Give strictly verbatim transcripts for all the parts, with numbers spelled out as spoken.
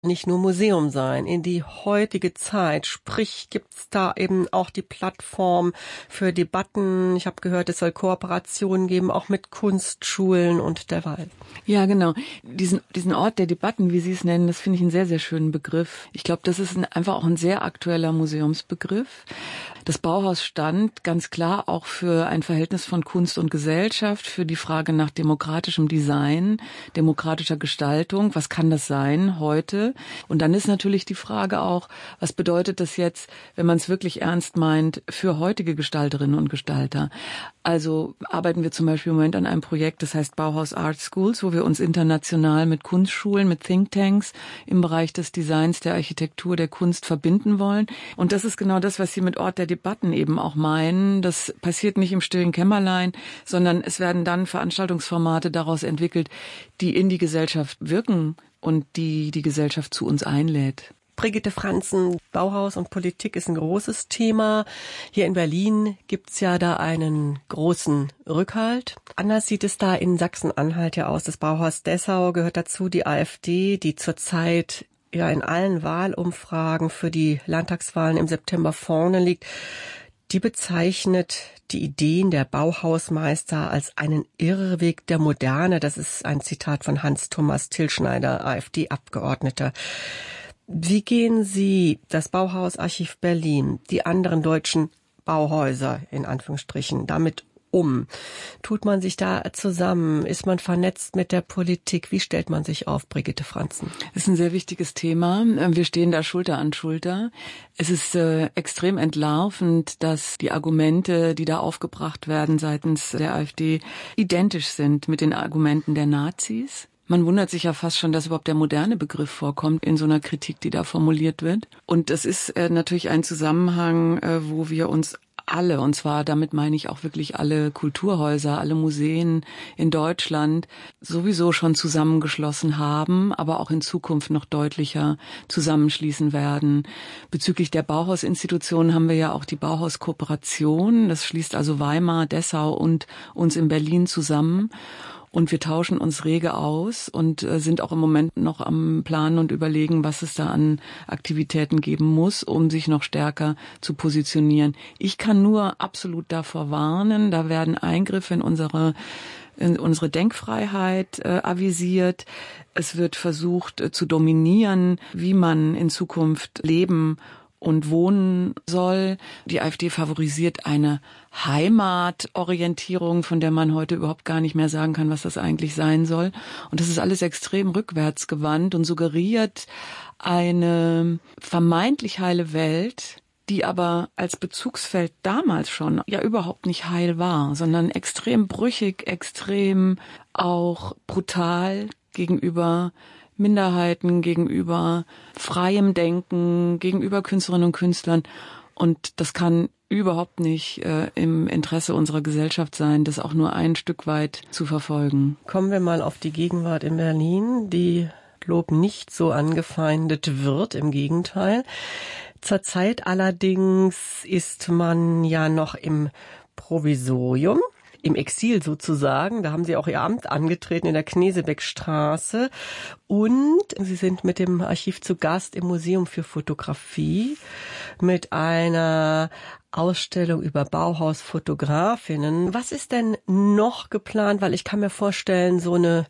nicht nur Museum sein, in die heutige Zeit. Sprich, gibt's da eben auch die Plattform für Debatten. Ich habe gehört, es soll Kooperationen geben, auch mit Kunstschulen und derweil. Ja, genau. Diesen, diesen Ort der Debatten, wie Sie es nennen, das finde ich einen sehr, sehr schönen Begriff. Ich glaube, das ist ein, einfach auch ein sehr aktueller Museumsbegriff. Das Bauhaus stand ganz klar auch für ein Verhältnis von Kunst und Gesellschaft, für die Frage nach demokratischem Design, demokratischer Gestaltung. Was kann das sein heute? Und dann ist natürlich die Frage auch, was bedeutet das jetzt, wenn man es wirklich ernst meint, für heutige Gestalterinnen und Gestalter? Also arbeiten wir zum Beispiel im Moment an einem Projekt, das heißt Bauhaus Art Schools, wo wir uns international mit Kunstschulen, mit Thinktanks im Bereich des Designs, der Architektur, der Kunst verbinden wollen. Und das ist genau das, was Sie mit Ort der Debatten eben auch meinen. Das passiert nicht im stillen Kämmerlein, sondern es werden dann Veranstaltungsformate daraus entwickelt, die in die Gesellschaft wirken und die die Gesellschaft zu uns einlädt. Brigitte Franzen, Bauhaus und Politik ist ein großes Thema. Hier in Berlin gibt's ja da einen großen Rückhalt. Anders sieht es da in Sachsen-Anhalt ja aus. Das Bauhaus Dessau gehört dazu, die AfD, die zurzeit ja in allen Wahlumfragen für die Landtagswahlen im September vorne liegt. Die bezeichnet die Ideen der Bauhausmeister als einen Irrweg der Moderne. Das ist ein Zitat von Hans-Thomas Tillschneider, AfD-Abgeordneter. Wie gehen Sie, das Bauhausarchiv Berlin, die anderen deutschen Bauhäuser in Anführungsstrichen, damit um? Tut man sich da zusammen? Ist man vernetzt mit der Politik? Wie stellt man sich auf, Brigitte Franzen? Das ist ein sehr wichtiges Thema. Wir stehen da Schulter an Schulter. Es ist äh, extrem entlarvend, dass die Argumente, die da aufgebracht werden seitens der AfD, identisch sind mit den Argumenten der Nazis. Man wundert sich ja fast schon, dass überhaupt der moderne Begriff vorkommt in so einer Kritik, die da formuliert wird. Und das ist äh, natürlich ein Zusammenhang, äh, wo wir uns alle, und zwar damit meine ich auch wirklich alle Kulturhäuser, alle Museen in Deutschland, sowieso schon zusammengeschlossen haben, aber auch in Zukunft noch deutlicher zusammenschließen werden. Bezüglich der Bauhausinstitutionen haben wir ja auch die Bauhauskooperation. Das schließt also Weimar, Dessau und uns in Berlin zusammen. Und wir tauschen uns rege aus und äh, sind auch im Moment noch am Planen und überlegen, was es da an Aktivitäten geben muss, um sich noch stärker zu positionieren. Ich kann nur absolut davor warnen, da werden Eingriffe in unsere in unsere Denkfreiheit äh, avisiert. Es wird versucht äh, zu dominieren, wie man in Zukunft leben und wohnen soll. Die AfD favorisiert eine Heimatorientierung, von der man heute überhaupt gar nicht mehr sagen kann, was das eigentlich sein soll. Und das ist alles extrem rückwärtsgewandt und suggeriert eine vermeintlich heile Welt, die aber als Bezugsfeld damals schon ja überhaupt nicht heil war, sondern extrem brüchig, extrem auch brutal gegenüber Minderheiten, gegenüber freiem Denken, gegenüber Künstlerinnen und Künstlern. Und das kann überhaupt nicht äh, im Interesse unserer Gesellschaft sein, das auch nur ein Stück weit zu verfolgen. Kommen wir mal auf die Gegenwart in Berlin, die Lob nicht so angefeindet wird, im Gegenteil. Zurzeit allerdings ist man ja noch im Provisorium, im Exil sozusagen. Da haben Sie auch Ihr Amt angetreten in der Knesebeckstraße. Und Sie sind mit dem Archiv zu Gast im Museum für Fotografie mit einer Ausstellung über Bauhausfotografinnen. Was ist denn noch geplant? Weil ich kann mir vorstellen, so eine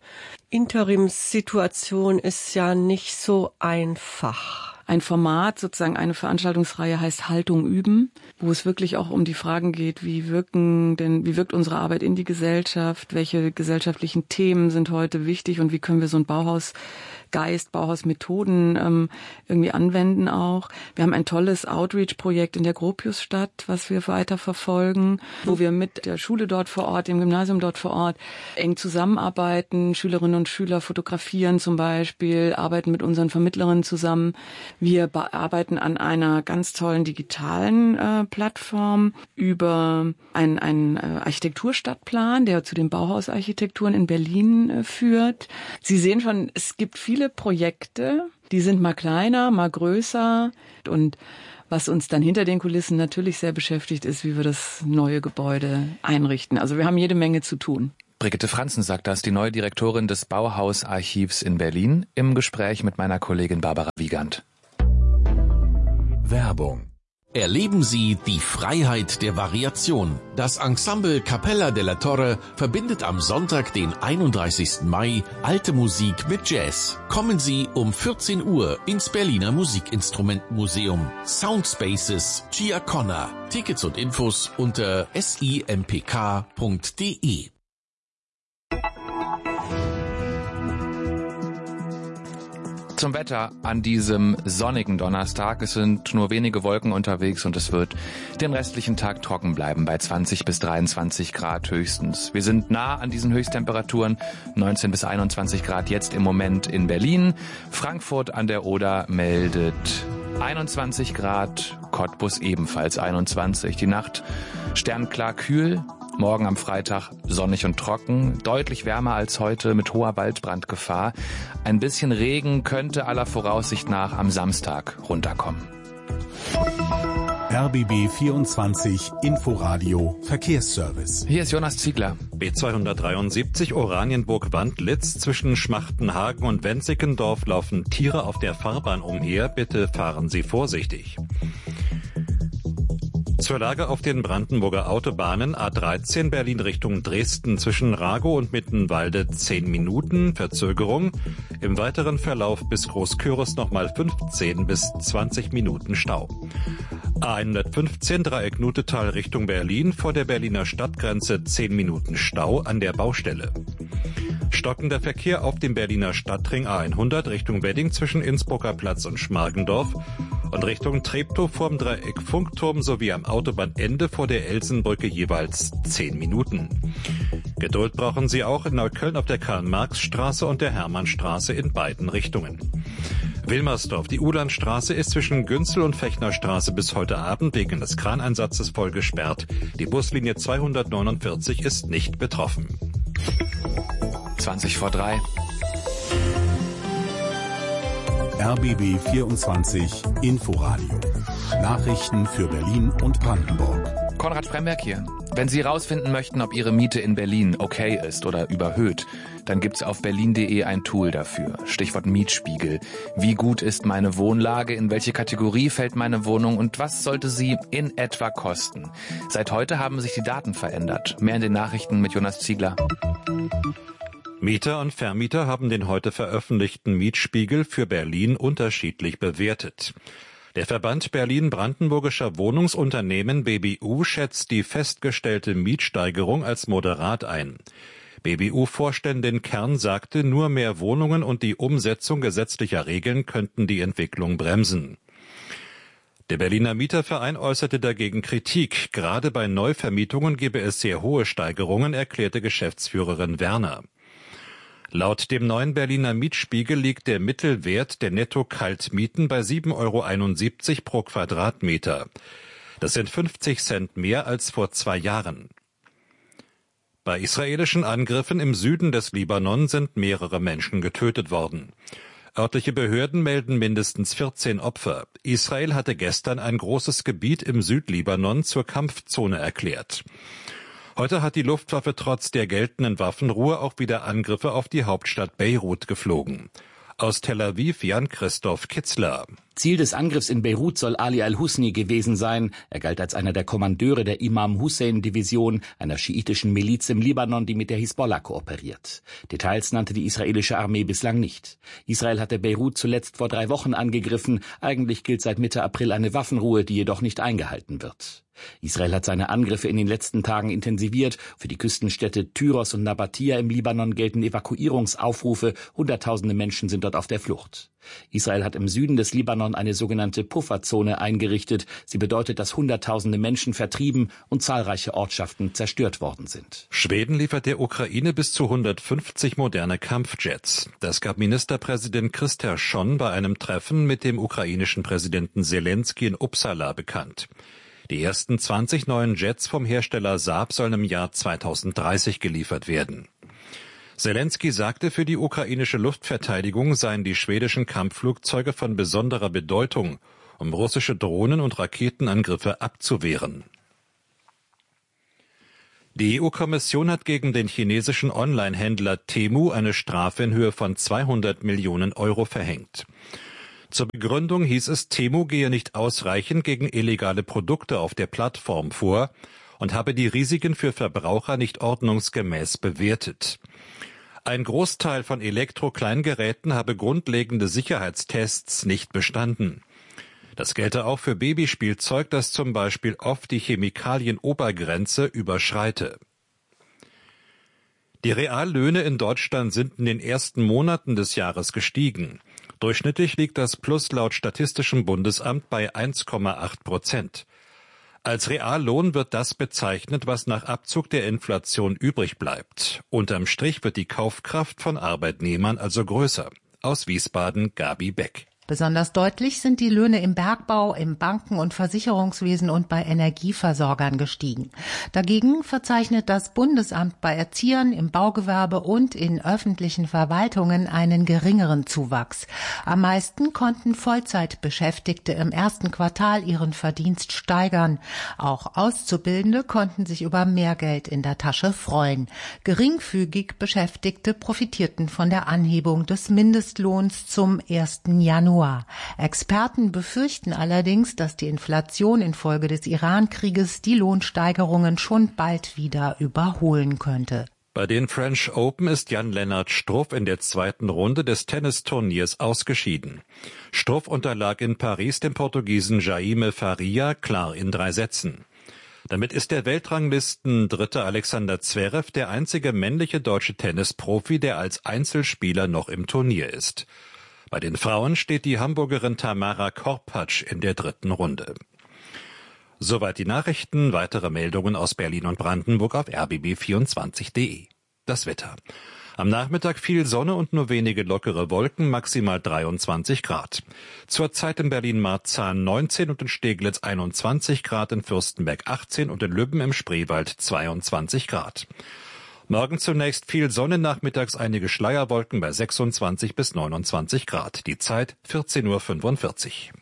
Interimssituation ist ja nicht so einfach. Ein Format, sozusagen eine Veranstaltungsreihe heißt Haltung üben, wo es wirklich auch um die Fragen geht, wie wirken denn, wie wirkt unsere Arbeit in die Gesellschaft, welche gesellschaftlichen Themen sind heute wichtig und wie können wir so ein Bauhausgeist, Bauhausmethoden ähm, irgendwie anwenden auch. Wir haben ein tolles Outreach-Projekt in der Gropiusstadt, was wir weiter verfolgen, wo wir mit der Schule dort vor Ort, dem Gymnasium dort vor Ort eng zusammenarbeiten, Schülerinnen und Schüler fotografieren zum Beispiel, arbeiten mit unseren Vermittlerinnen zusammen. Wir arbeiten an einer ganz tollen digitalen äh, Plattform über einen, einen äh, Architekturstadtplan, der zu den Bauhausarchitekturen in Berlin äh, führt. Sie sehen schon, es gibt viele Projekte, die sind mal kleiner, mal größer. Und was uns dann hinter den Kulissen natürlich sehr beschäftigt, ist, wie wir das neue Gebäude einrichten. Also wir haben jede Menge zu tun. Brigitte Franzen sagt das, die neue Direktorin des Bauhausarchivs in Berlin, im Gespräch mit meiner Kollegin Barbara Wiegand. Werbung. Erleben Sie die Freiheit der Variation. Das Ensemble Capella della Torre verbindet am Sonntag, den einunddreißigsten Mai, alte Musik mit Jazz. Kommen Sie um vierzehn Uhr ins Berliner Musikinstrumentenmuseum. Soundspaces Giaconna. Tickets und Infos unter simpk punkt de. Zum Wetter an diesem sonnigen Donnerstag. Es sind nur wenige Wolken unterwegs und es wird den restlichen Tag trocken bleiben bei zwanzig bis dreiundzwanzig Grad höchstens. Wir sind nah an diesen Höchsttemperaturen, neunzehn bis einundzwanzig Grad jetzt im Moment in Berlin. Frankfurt an der Oder meldet einundzwanzig Grad, Cottbus ebenfalls einundzwanzig. Die Nacht sternklar kühl. Morgen am Freitag sonnig und trocken, deutlich wärmer als heute mit hoher Waldbrandgefahr. Ein bisschen Regen könnte aller Voraussicht nach am Samstag runterkommen. R B B vierundzwanzig Inforadio Verkehrsservice. Hier ist Jonas Ziegler. B zweihundertdreiundsiebzig Oranienburg-Wandlitz zwischen Schmachtenhagen und Wenzickendorf laufen Tiere auf der Fahrbahn umher. Bitte fahren Sie vorsichtig. Zur Lage auf den Brandenburger Autobahnen A dreizehn Berlin Richtung Dresden zwischen Ragow und Mittenwalde zehn Minuten Verzögerung. Im weiteren Verlauf bis Großküritz nochmal fünfzehn bis zwanzig Minuten Stau. A hundertfünfzehn Dreieck Nutetal Richtung Berlin vor der Berliner Stadtgrenze zehn Minuten Stau an der Baustelle. Stockender Verkehr auf dem Berliner Stadtring A hundert Richtung Wedding zwischen Innsbrucker Platz und Schmargendorf und Richtung Treptow vorm Dreieck Funkturm sowie am Autobahnende vor der Elsenbrücke jeweils zehn Minuten. Geduld brauchen Sie auch in Neukölln auf der Karl-Marx-Straße und der Hermannstraße in beiden Richtungen. Wilmersdorf, die Ulandstraße ist zwischen Günzel und Fechnerstraße bis heute Abend wegen des Kraneinsatzes voll gesperrt. Die Buslinie zweihundertneunundvierzig ist nicht betroffen. zwanzig vor drei. R B B vierundzwanzig Inforadio. Nachrichten für Berlin und Brandenburg. Konrad Spremberg hier. Wenn Sie herausfinden möchten, ob Ihre Miete in Berlin okay ist oder überhöht, dann gibt's auf berlin punkt de ein Tool dafür. Stichwort Mietspiegel. Wie gut ist meine Wohnlage? In welche Kategorie fällt meine Wohnung? Und was sollte sie in etwa kosten? Seit heute haben sich die Daten verändert. Mehr in den Nachrichten mit Jonas Ziegler. Mieter und Vermieter haben den heute veröffentlichten Mietspiegel für Berlin unterschiedlich bewertet. Der Verband Berlin-Brandenburgischer Wohnungsunternehmen B B U schätzt die festgestellte Mietsteigerung als moderat ein. B B U-Vorständin Kern sagte, nur mehr Wohnungen und die Umsetzung gesetzlicher Regeln könnten die Entwicklung bremsen. Der Berliner Mieterverein äußerte dagegen Kritik. Gerade bei Neuvermietungen gebe es sehr hohe Steigerungen, erklärte Geschäftsführerin Werner. Laut dem neuen Berliner Mietspiegel liegt der Mittelwert der Netto-Kaltmieten bei sieben Euro einundsiebzig pro Quadratmeter. Das sind fünfzig Cent mehr als vor zwei Jahren. Bei israelischen Angriffen im Süden des Libanon sind mehrere Menschen getötet worden. Örtliche Behörden melden mindestens vierzehn Opfer. Israel hatte gestern ein großes Gebiet im Südlibanon zur Kampfzone erklärt. Heute hat die Luftwaffe trotz der geltenden Waffenruhe auch wieder Angriffe auf die Hauptstadt Beirut geflogen. Aus Tel Aviv Jan-Christoph Kitzler. Ziel des Angriffs in Beirut soll Ali al-Husni gewesen sein. Er galt als einer der Kommandeure der Imam-Hussein-Division, einer schiitischen Miliz im Libanon, die mit der Hisbollah kooperiert. Details nannte die israelische Armee bislang nicht. Israel hatte Beirut zuletzt vor drei Wochen angegriffen. Eigentlich gilt seit Mitte April eine Waffenruhe, die jedoch nicht eingehalten wird. Israel hat seine Angriffe in den letzten Tagen intensiviert. Für die Küstenstädte Tyros und Nabatia im Libanon gelten Evakuierungsaufrufe. Hunderttausende Menschen sind dort auf der Flucht. Israel hat im Süden des Libanon eine sogenannte Pufferzone eingerichtet. Sie bedeutet, dass Hunderttausende Menschen vertrieben und zahlreiche Ortschaften zerstört worden sind. Schweden liefert der Ukraine bis zu hundertfünfzig moderne Kampfjets. Das gab Ministerpräsident Kristersson bei einem Treffen mit dem ukrainischen Präsidenten Selensky in Uppsala bekannt. Die ersten zwanzig neuen Jets vom Hersteller Saab sollen im Jahr zweitausenddreißig geliefert werden. Selensky sagte, für die ukrainische Luftverteidigung seien die schwedischen Kampfflugzeuge von besonderer Bedeutung, um russische Drohnen- und Raketenangriffe abzuwehren. Die E U-Kommission hat gegen den chinesischen Online-Händler Temu eine Strafe in Höhe von zweihundert Millionen Euro verhängt. Zur Begründung hieß es, Temu gehe nicht ausreichend gegen illegale Produkte auf der Plattform vor und habe die Risiken für Verbraucher nicht ordnungsgemäß bewertet. Ein Großteil von Elektro-Kleingeräten habe grundlegende Sicherheitstests nicht bestanden. Das gelte auch für Babyspielzeug, das zum Beispiel oft die Chemikalien-Obergrenze überschreite. Die Reallöhne in Deutschland sind in den ersten Monaten des Jahres gestiegen. Durchschnittlich liegt das Plus laut Statistischem Bundesamt bei eins Komma acht Prozent. Als Reallohn wird das bezeichnet, was nach Abzug der Inflation übrig bleibt. Unterm Strich wird die Kaufkraft von Arbeitnehmern also größer. Aus Wiesbaden Gabi Beck. Besonders deutlich sind die Löhne im Bergbau, im Banken- und Versicherungswesen und bei Energieversorgern gestiegen. Dagegen verzeichnet das Bundesamt bei Erziehern, im Baugewerbe und in öffentlichen Verwaltungen einen geringeren Zuwachs. Am meisten konnten Vollzeitbeschäftigte im ersten Quartal ihren Verdienst steigern. Auch Auszubildende konnten sich über mehr Geld in der Tasche freuen. Geringfügig Beschäftigte profitierten von der Anhebung des Mindestlohns zum ersten Januar. Experten befürchten allerdings, dass die Inflation infolge des Iran-Krieges die Lohnsteigerungen schon bald wieder überholen könnte. Bei den French Open ist Jan-Lennart Struff in der zweiten Runde des Tennisturniers ausgeschieden. Struff unterlag in Paris dem Portugiesen Jaime Faria klar in drei Sätzen. Damit ist der Weltranglisten-Dritte Alexander Zverev der einzige männliche deutsche Tennisprofi, der als Einzelspieler noch im Turnier ist. Bei den Frauen steht die Hamburgerin Tamara Korpatsch in der dritten Runde. Soweit die Nachrichten. Weitere Meldungen aus Berlin und Brandenburg auf r b b vierundzwanzig punkt d e. Das Wetter. Am Nachmittag viel Sonne und nur wenige lockere Wolken, maximal dreiundzwanzig Grad. Zurzeit in Berlin-Marzahn neunzehn und in Steglitz einundzwanzig Grad, in Fürstenberg achtzehn und in Lübben im Spreewald zweiundzwanzig Grad. Morgen zunächst viel Sonne, nachmittags einige Schleierwolken bei sechsundzwanzig bis neunundzwanzig Grad. Die Zeit vierzehn Uhr fünfundvierzig.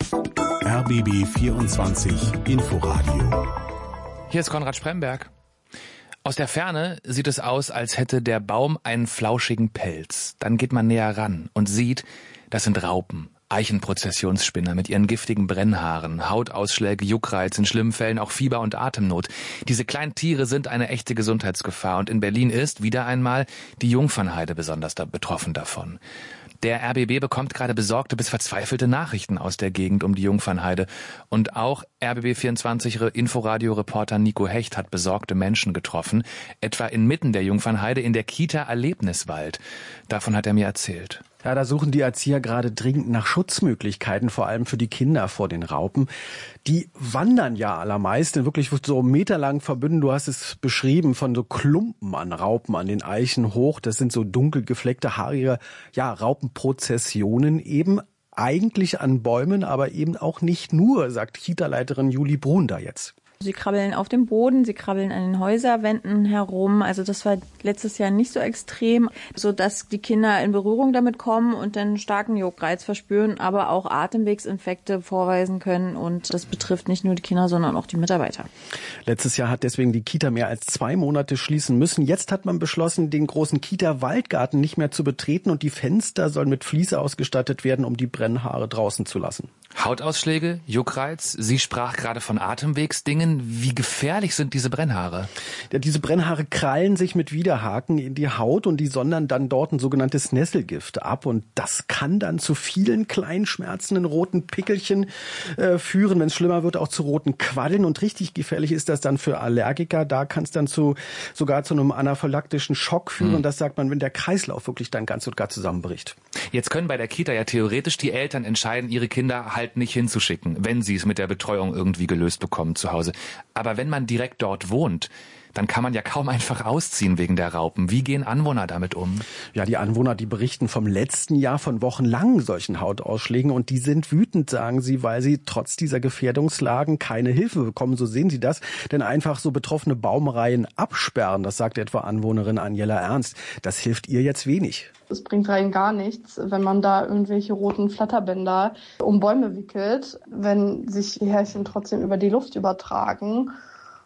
R B B vierundzwanzig Inforadio. Hier ist Konrad Spremberg. Aus der Ferne sieht es aus, als hätte der Baum einen flauschigen Pelz. Dann geht man näher ran und sieht, das sind Raupen. Eichenprozessionsspinner mit ihren giftigen Brennhaaren, Hautausschläge, Juckreiz, in schlimmen Fällen auch Fieber und Atemnot. Diese kleinen Tiere sind eine echte Gesundheitsgefahr und in Berlin ist, wieder einmal, die Jungfernheide besonders da betroffen davon. Der R B B bekommt gerade besorgte bis verzweifelte Nachrichten aus der Gegend um die Jungfernheide. Und auch R B B vierundzwanzig Inforadio-Reporter Nico Hecht hat besorgte Menschen getroffen, etwa inmitten der Jungfernheide in der Kita Erlebniswald. Davon hat er mir erzählt. Ja, da suchen die Erzieher gerade dringend nach Schutzmöglichkeiten, vor allem für die Kinder vor den Raupen. Die wandern ja allermeist in wirklich so meterlangen Verbünden. Du hast es beschrieben, von so Klumpen an Raupen an den Eichen hoch. Das sind so dunkel gefleckte, haarige, ja, Raupenprozessionen eben. Eigentlich an Bäumen, aber eben auch nicht nur, sagt Kita-Leiterin Juli Brun da jetzt. Sie krabbeln auf dem Boden, sie krabbeln an den Häuserwänden herum. Also das war letztes Jahr nicht so extrem, sodass die Kinder in Berührung damit kommen und dann starken Juckreiz verspüren, aber auch Atemwegsinfekte vorweisen können. Und das betrifft nicht nur die Kinder, sondern auch die Mitarbeiter. Letztes Jahr hat deswegen die Kita mehr als zwei Monate schließen müssen. Jetzt hat man beschlossen, den großen Kita-Waldgarten nicht mehr zu betreten und die Fenster sollen mit Fliese ausgestattet werden, um die Brennhaare draußen zu lassen. Hautausschläge, Juckreiz, sie sprach gerade von Atemwegsdingen. Wie gefährlich sind diese Brennhaare? Ja, diese Brennhaare krallen sich mit Widerhaken in die Haut und die sondern dann dort ein sogenanntes Nesselgift ab. Und das kann dann zu vielen kleinen schmerzenden roten Pickelchen äh, führen. Wenn es schlimmer wird, auch zu roten Quaddeln. Und richtig gefährlich ist das dann für Allergiker. Da kann es dann zu sogar zu einem anaphylaktischen Schock führen. Hm. Das sagt man, wenn der Kreislauf wirklich dann ganz und gar zusammenbricht. Jetzt können bei der Kita ja theoretisch die Eltern entscheiden, ihre Kinder halt nicht hinzuschicken, wenn sie es mit der Betreuung irgendwie gelöst bekommen zu Hause. Aber wenn man direkt dort wohnt, dann kann man ja kaum einfach ausziehen wegen der Raupen. Wie gehen Anwohner damit um? Ja, die Anwohner, die berichten vom letzten Jahr von wochenlangen solchen Hautausschlägen und die sind wütend, sagen sie, weil sie trotz dieser Gefährdungslagen keine Hilfe bekommen. So sehen sie das, denn einfach so betroffene Baumreihen absperren, das sagt etwa Anwohnerin Anjela Ernst, das hilft ihr jetzt wenig. Es bringt rein gar nichts, wenn man da irgendwelche roten Flatterbänder um Bäume wickelt, wenn sich die Härchen trotzdem über die Luft übertragen.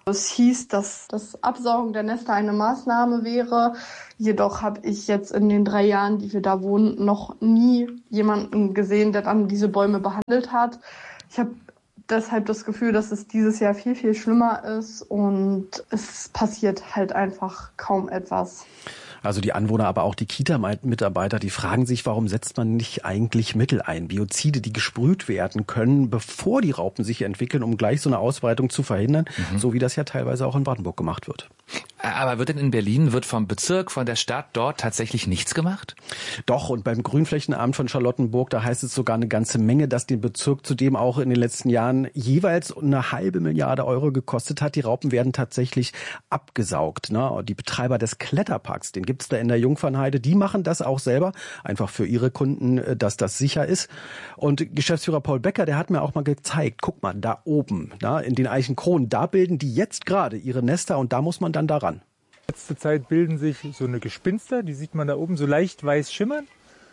Es hieß, dass das Absaugen der Nester eine Maßnahme wäre. Jedoch habe ich jetzt in den drei Jahren, die wir da wohnen, noch nie jemanden gesehen, der dann diese Bäume behandelt hat. Ich habe deshalb das Gefühl, dass es dieses Jahr viel, viel schlimmer ist und es passiert halt einfach kaum etwas. Also die Anwohner, aber auch die Kita-Mitarbeiter, die fragen sich, warum setzt man nicht eigentlich Mittel ein, Biozide, die gesprüht werden können, bevor die Raupen sich entwickeln, um gleich so eine Ausbreitung zu verhindern, mhm. so wie das ja teilweise auch in Brandenburg gemacht wird. Aber wird denn in Berlin, wird vom Bezirk, von der Stadt dort tatsächlich nichts gemacht? Doch, und beim Grünflächenamt von Charlottenburg, da heißt es sogar eine ganze Menge, dass den Bezirk zudem auch in den letzten Jahren jeweils eine halbe Milliarde Euro gekostet hat. Die Raupen werden tatsächlich abgesaugt. Ne? Die Betreiber des Kletterparks, den gibt's da in der Jungfernheide, die machen das auch selber, einfach für ihre Kunden, dass das sicher ist. Und Geschäftsführer Paul Becker, der hat mir auch mal gezeigt, guck mal, da oben, da in den Eichenkronen, da bilden die jetzt gerade ihre Nester und da muss man dann daran. Letzte Zeit bilden sich so eine Gespinster, die sieht man da oben so leicht weiß schimmern.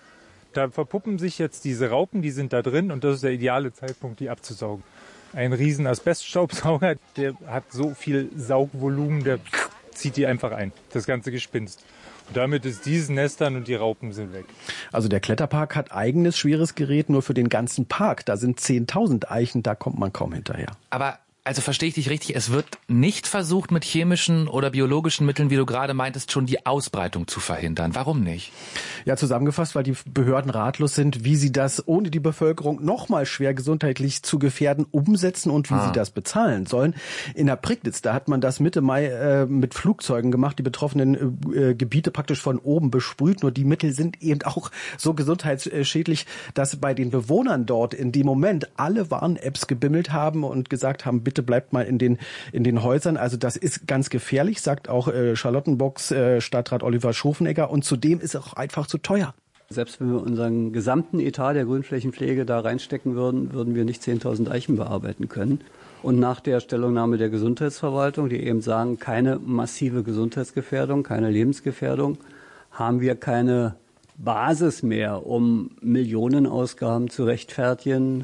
Da verpuppen sich jetzt diese Raupen, die sind da drin und das ist der ideale Zeitpunkt, die abzusaugen. Ein riesen Asbeststaubsauger, der hat so viel Saugvolumen, der zieht die einfach ein, das ganze Gespinst. Und damit ist dieses Nestern und die Raupen sind weg. Also der Kletterpark hat eigenes schweres Gerät nur für den ganzen Park. Da sind zehntausend Eichen, da kommt man kaum hinterher. Aber also verstehe ich dich richtig, es wird nicht versucht, mit chemischen oder biologischen Mitteln, wie du gerade meintest, schon die Ausbreitung zu verhindern. Warum nicht? Ja, zusammengefasst, weil die Behörden ratlos sind, wie sie das ohne die Bevölkerung noch mal schwer gesundheitlich zu gefährden umsetzen und wie ah. sie das bezahlen sollen. In der Prignitz, da hat man das Mitte Mai äh, mit Flugzeugen gemacht, die betroffenen äh, Gebiete praktisch von oben besprüht. Nur die Mittel sind eben auch so gesundheitsschädlich, dass bei den Bewohnern dort in dem Moment alle Warn-Apps gebimmelt haben und gesagt haben, bitte bleibt mal in den in den Häusern. Also das ist ganz gefährlich, sagt auch äh, Charlottenburgs äh, Stadtrat Oliver Schofenegger. Und zudem ist es auch einfach zu teuer. Selbst wenn wir unseren gesamten Etat der Grünflächenpflege da reinstecken würden, würden wir nicht zehntausend Eichen bearbeiten können. Und nach der Stellungnahme der Gesundheitsverwaltung, die eben sagen, keine massive Gesundheitsgefährdung, keine Lebensgefährdung, haben wir keine Basis mehr, um Millionenausgaben zu rechtfertigen.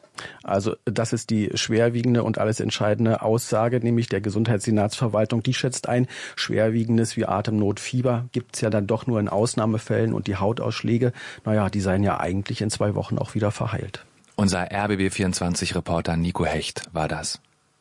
Also das ist die schwerwiegende und alles entscheidende Aussage, nämlich der Gesundheitssenatsverwaltung. Die schätzt ein, Schwerwiegendes wie Atemnot, Fieber gibt's ja dann doch nur in Ausnahmefällen und die Hautausschläge, naja, die seien ja eigentlich in zwei Wochen auch wieder verheilt. Unser R B B vierundzwanzig-Reporter Nico Hecht war das.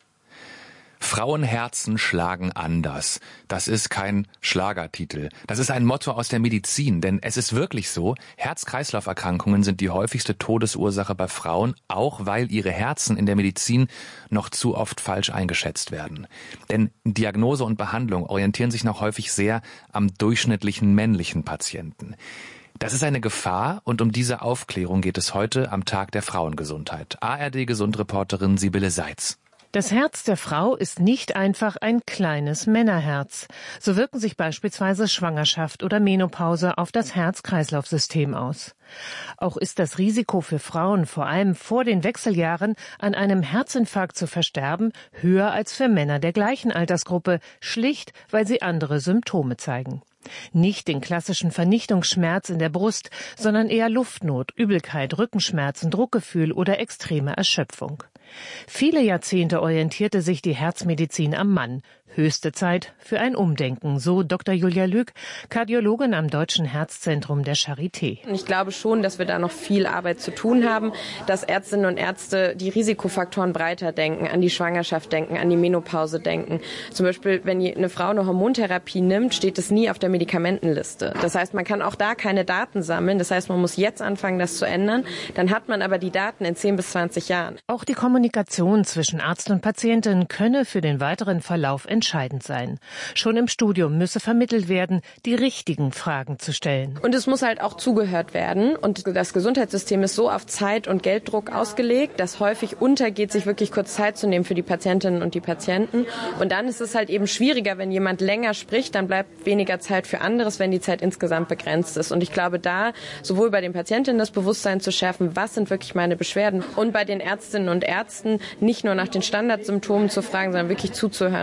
Frauenherzen schlagen anders. Das ist kein Schlagertitel. Das ist ein Motto aus der Medizin, denn es ist wirklich so, Herz-Kreislauf-Erkrankungen sind die häufigste Todesursache bei Frauen, auch weil ihre Herzen in der Medizin noch zu oft falsch eingeschätzt werden. Denn Diagnose und Behandlung orientieren sich noch häufig sehr am durchschnittlichen männlichen Patienten. Das ist eine Gefahr und um diese Aufklärung geht es heute am Tag der Frauengesundheit. A R D-Gesundreporterin Sibylle Seitz. Das Herz der Frau ist nicht einfach ein kleines Männerherz. So wirken sich beispielsweise Schwangerschaft oder Menopause auf das Herz-Kreislauf-System aus. Auch ist das Risiko für Frauen, vor allem vor den Wechseljahren, an einem Herzinfarkt zu versterben, höher als für Männer der gleichen Altersgruppe, schlicht, weil sie andere Symptome zeigen. Nicht den klassischen Vernichtungsschmerz in der Brust, sondern eher Luftnot, Übelkeit, Rückenschmerzen, Druckgefühl oder extreme Erschöpfung. Viele Jahrzehnte orientierte sich die Herzmedizin am Mann. Höchste Zeit für ein Umdenken, so Doktor Julia Lüg, Kardiologin am Deutschen Herzzentrum der Charité. Ich glaube schon, dass wir da noch viel Arbeit zu tun haben, dass Ärztinnen und Ärzte die Risikofaktoren breiter denken, an die Schwangerschaft denken, an die Menopause denken. Zum Beispiel, wenn eine Frau eine Hormontherapie nimmt, steht es nie auf der Medikamentenliste. Das heißt, man kann auch da keine Daten sammeln. Das heißt, man muss jetzt anfangen, das zu ändern. Dann hat man aber die Daten in zehn bis zwanzig Jahren. Auch die Kommunikation zwischen Arzt und Patientin könne für den weiteren Verlauf entscheidend sein. Schon im Studium müsse vermittelt werden, die richtigen Fragen zu stellen. Und es muss halt auch zugehört werden. Und das Gesundheitssystem ist so auf Zeit- und Gelddruck ausgelegt, dass häufig untergeht, sich wirklich kurz Zeit zu nehmen für die Patientinnen und die Patienten. Und dann ist es halt eben schwieriger, wenn jemand länger spricht, dann bleibt weniger Zeit für anderes, wenn die Zeit insgesamt begrenzt ist. Und ich glaube, da sowohl bei den Patientinnen das Bewusstsein zu schärfen, was sind wirklich meine Beschwerden, und bei den Ärztinnen und Ärzten nicht nur nach den Standardsymptomen zu fragen, sondern wirklich zuzuhören, was die Patienten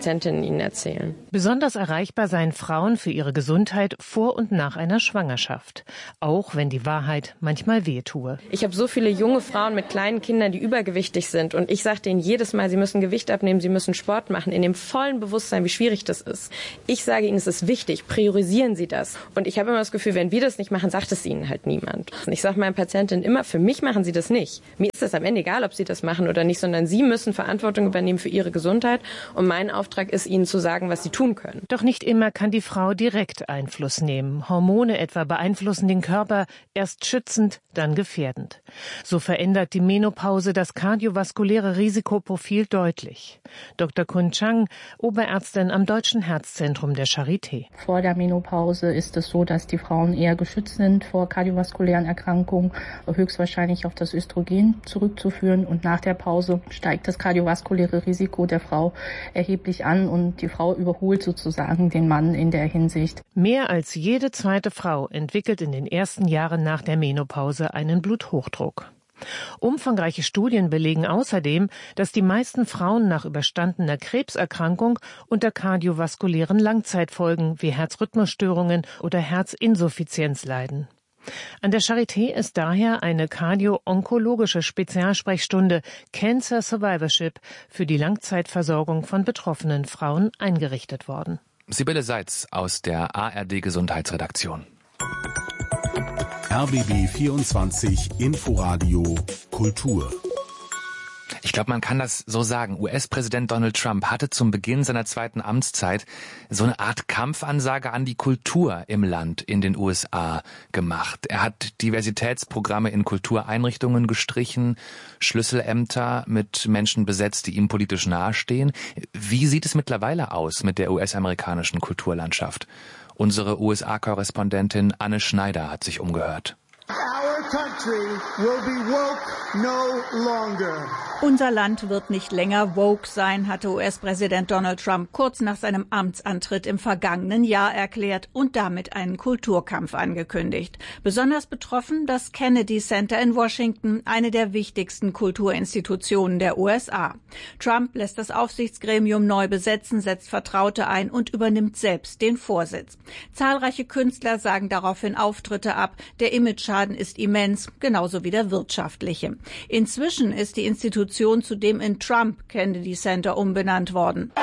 Patientinnen ihnen erzählen. Besonders erreichbar seien Frauen für ihre Gesundheit vor und nach einer Schwangerschaft, auch wenn die Wahrheit manchmal wehtue. Ich habe so viele junge Frauen mit kleinen Kindern, die übergewichtig sind, und ich sage denen jedes Mal, sie müssen Gewicht abnehmen, sie müssen Sport machen, in dem vollen Bewusstsein, wie schwierig das ist. Ich sage ihnen, es ist wichtig, priorisieren Sie das. Und ich habe immer das Gefühl, wenn wir das nicht machen, sagt es ihnen halt niemand. Ich sage meinen Patientinnen immer, für mich machen sie das nicht. Mir ist das am Ende egal, ob sie das machen oder nicht, sondern sie müssen Verantwortung übernehmen für ihre Gesundheit. Und mein Auftrag ist, ihnen zu sagen, was sie tun können. Doch nicht immer kann die Frau direkt Einfluss nehmen. Hormone etwa beeinflussen den Körper, erst schützend, dann gefährdend. So verändert die Menopause das kardiovaskuläre Risikoprofil deutlich. Doktor Kun Chang, Oberärztin am Deutschen Herzzentrum der Charité. Vor der Menopause ist es so, dass die Frauen eher geschützt sind vor kardiovaskulären Erkrankungen, höchstwahrscheinlich auf das Östrogen zurückzuführen. Und nach der Pause steigt das kardiovaskuläre Risiko der Frau erheblich an und die Frau überholt sozusagen den Mann in der Hinsicht. Mehr als jede zweite Frau entwickelt in den ersten Jahren nach der Menopause einen Bluthochdruck. Umfangreiche Studien belegen außerdem, dass die meisten Frauen nach überstandener Krebserkrankung unter kardiovaskulären Langzeitfolgen wie Herzrhythmusstörungen oder Herzinsuffizienz leiden. An der Charité ist daher eine kardio-onkologische Spezialsprechstunde Cancer Survivorship für die Langzeitversorgung von betroffenen Frauen eingerichtet worden. Sibylle Seitz aus der A R D Gesundheitsredaktion. R B B vierundzwanzig Inforadio Kultur. Ich glaube, man kann das so sagen. U S-Präsident Donald Trump hatte zum Beginn seiner zweiten Amtszeit so eine Art Kampfansage an die Kultur im Land in den U S A gemacht. Er hat Diversitätsprogramme in Kultureinrichtungen gestrichen, Schlüsselämter mit Menschen besetzt, die ihm politisch nahestehen. Wie sieht es mittlerweile aus mit der U S-amerikanischen Kulturlandschaft? Unsere U S A-Korrespondentin Anne Schneider hat sich umgehört. Our country will be woke no longer. Unser Land wird nicht länger woke sein, hatte U S-Präsident Donald Trump kurz nach seinem Amtsantritt im vergangenen Jahr erklärt und damit einen Kulturkampf angekündigt. Besonders betroffen das Kennedy Center in Washington, eine der wichtigsten Kulturinstitutionen der U S A. Trump lässt das Aufsichtsgremium neu besetzen, setzt Vertraute ein und übernimmt selbst den Vorsitz. Zahlreiche Künstler sagen daraufhin Auftritte ab. Der Imageschaden ist immens, genauso wie der wirtschaftliche. Inzwischen ist die Institution zudem in Trump Kennedy Center umbenannt worden.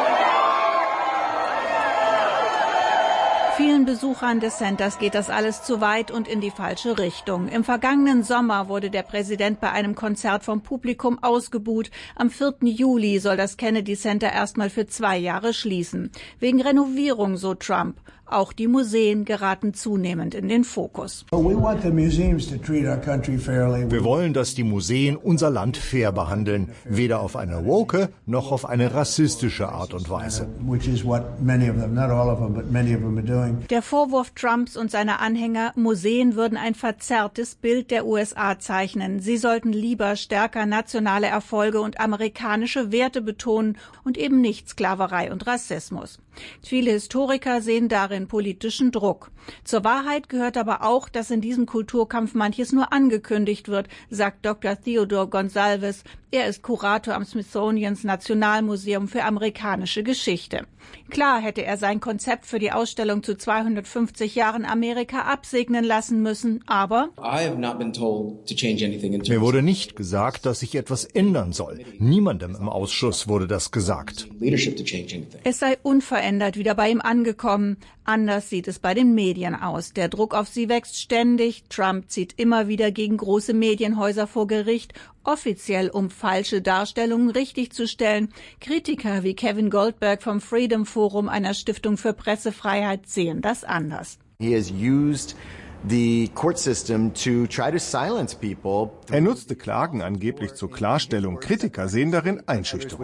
Vielen Besuchern des Centers geht das alles zu weit und in die falsche Richtung. Im vergangenen Sommer wurde der Präsident bei einem Konzert vom Publikum ausgebuht. Am vierten Juli soll das Kennedy Center erstmal für zwei Jahre schließen. Wegen Renovierung, so Trump. Auch die Museen geraten zunehmend in den Fokus. Wir wollen, dass die Museen unser Land fair behandeln, weder auf eine woke noch auf eine rassistische Art und Weise. Der Vorwurf Trumps und seiner Anhänger, Museen würden ein verzerrtes Bild der U S A zeichnen. Sie sollten lieber stärker nationale Erfolge und amerikanische Werte betonen und eben nicht Sklaverei und Rassismus. Viele Historiker sehen darin politischen Druck. Zur Wahrheit gehört aber auch, dass in diesem Kulturkampf manches nur angekündigt wird, sagt Doktor Theodore Gonsalves. Er ist Kurator am Smithsonians Nationalmuseum für amerikanische Geschichte. Klar hätte er sein Konzept für die Ausstellung zu zweihundertfünfzig Jahren Amerika absegnen lassen müssen, aber mir wurde nicht gesagt, dass ich etwas ändern soll. Niemandem im Ausschuss wurde das gesagt. Es sei unverändert wieder bei ihm angekommen. Anders sieht es bei den Medien aus. Der Druck auf sie wächst ständig. Trump zieht immer wieder gegen große Medienhäuser vor Gericht, offiziell um falsche Darstellungen richtigzustellen. Kritiker wie Kevin Goldberg vom Freedom Forum, einer Stiftung für Pressefreiheit, sehen das anders. He has used the court system to try to silence people. Er nutzte Klagen angeblich zur Klarstellung. Kritiker sehen darin Einschüchterung.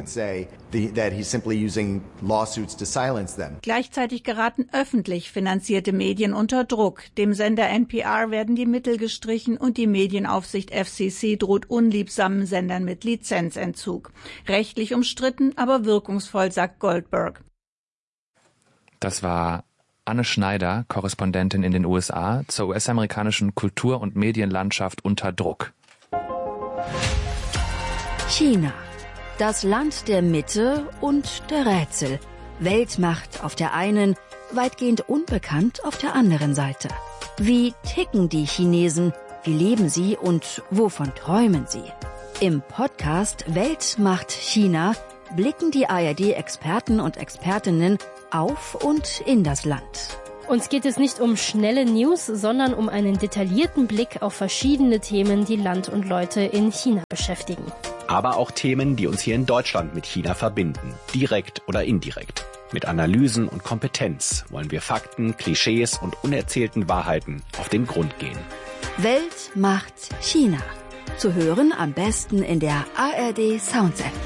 Gleichzeitig geraten öffentlich finanzierte Medien unter Druck. Dem Sender N P R werden die Mittel gestrichen und die Medienaufsicht F C C droht unliebsamen Sendern mit Lizenzentzug. Rechtlich umstritten, aber wirkungsvoll, sagt Goldberg. Das war Anne Schneider, Korrespondentin in den U S A, zur U S-amerikanischen Kultur- und Medienlandschaft unter Druck. China. Das Land der Mitte und der Rätsel. Weltmacht auf der einen, weitgehend unbekannt auf der anderen Seite. Wie ticken die Chinesen? Wie leben sie und wovon träumen sie? Im Podcast Weltmacht China blicken die A R D-Experten und Expertinnen auf und in das Land. Uns geht es nicht um schnelle News, sondern um einen detaillierten Blick auf verschiedene Themen, die Land und Leute in China beschäftigen. Aber auch Themen, die uns hier in Deutschland mit China verbinden, direkt oder indirekt. Mit Analysen und Kompetenz wollen wir Fakten, Klischees und unerzählten Wahrheiten auf den Grund gehen. Weltmacht China. Zu hören am besten in der A R D Sounds App.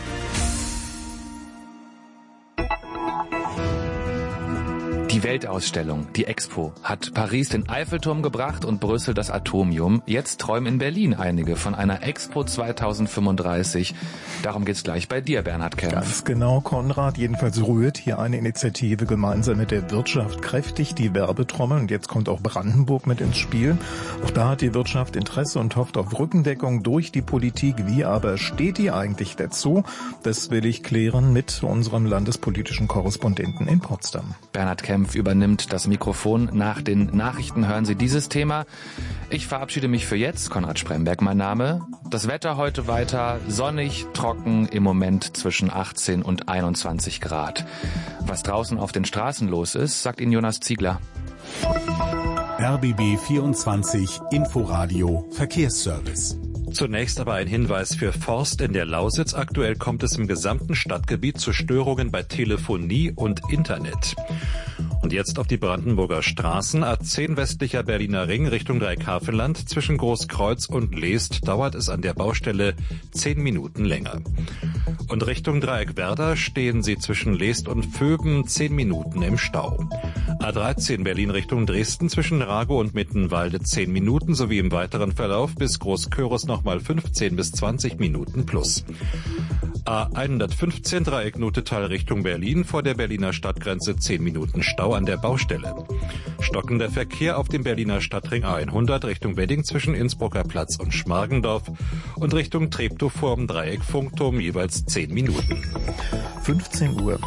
Die Weltausstellung, die Expo, hat Paris den Eiffelturm gebracht und Brüssel das Atomium. Jetzt träumen in Berlin einige von einer Expo zweitausendfünfunddreißig. Darum geht's gleich bei dir, Bernhard Kempf. Ganz genau, Konrad. Jedenfalls rührt hier eine Initiative gemeinsam mit der Wirtschaft kräftig die Werbetrommel. Und jetzt kommt auch Brandenburg mit ins Spiel. Auch da hat die Wirtschaft Interesse und hofft auf Rückendeckung durch die Politik. Wie aber steht die eigentlich dazu? Das will ich klären mit unserem landespolitischen Korrespondenten in Potsdam. Bernhard Kempf übernimmt das Mikrofon. Nach den Nachrichten hören Sie dieses Thema. Ich verabschiede mich für jetzt. Konrad Spremberg mein Name. Das Wetter heute weiter sonnig, trocken, im Moment zwischen achtzehn und einundzwanzig Grad. Was draußen auf den Straßen los ist, sagt Ihnen Jonas Ziegler. R B B vierundzwanzig Inforadio Verkehrsservice. Zunächst aber ein Hinweis für Forst in der Lausitz. Aktuell kommt es im gesamten Stadtgebiet zu Störungen bei Telefonie und Internet. Und jetzt auf die Brandenburger Straßen. A zehn westlicher Berliner Ring Richtung Dreieckhavenland. Zwischen Großkreuz und Leest dauert es an der Baustelle zehn Minuten länger. Und Richtung Dreieckwerder stehen Sie zwischen Leest und Vöben zehn Minuten im Stau. A dreizehn Berlin Richtung Dresden zwischen Rago und Mittenwalde zehn Minuten sowie im weiteren Verlauf bis Großkörus nochmal fünfzehn bis zwanzig Minuten plus. A hundertfünfzehn Dreieck Notetal Richtung Berlin vor der Berliner Stadtgrenze zehn Minuten Stau an der Baustelle. Stockender Verkehr auf dem Berliner Stadtring A hundert Richtung Wedding zwischen Innsbrucker Platz und Schmargendorf und Richtung Treptow vorm Dreieck Funkturm jeweils zehn Minuten. fünfzehn Uhr.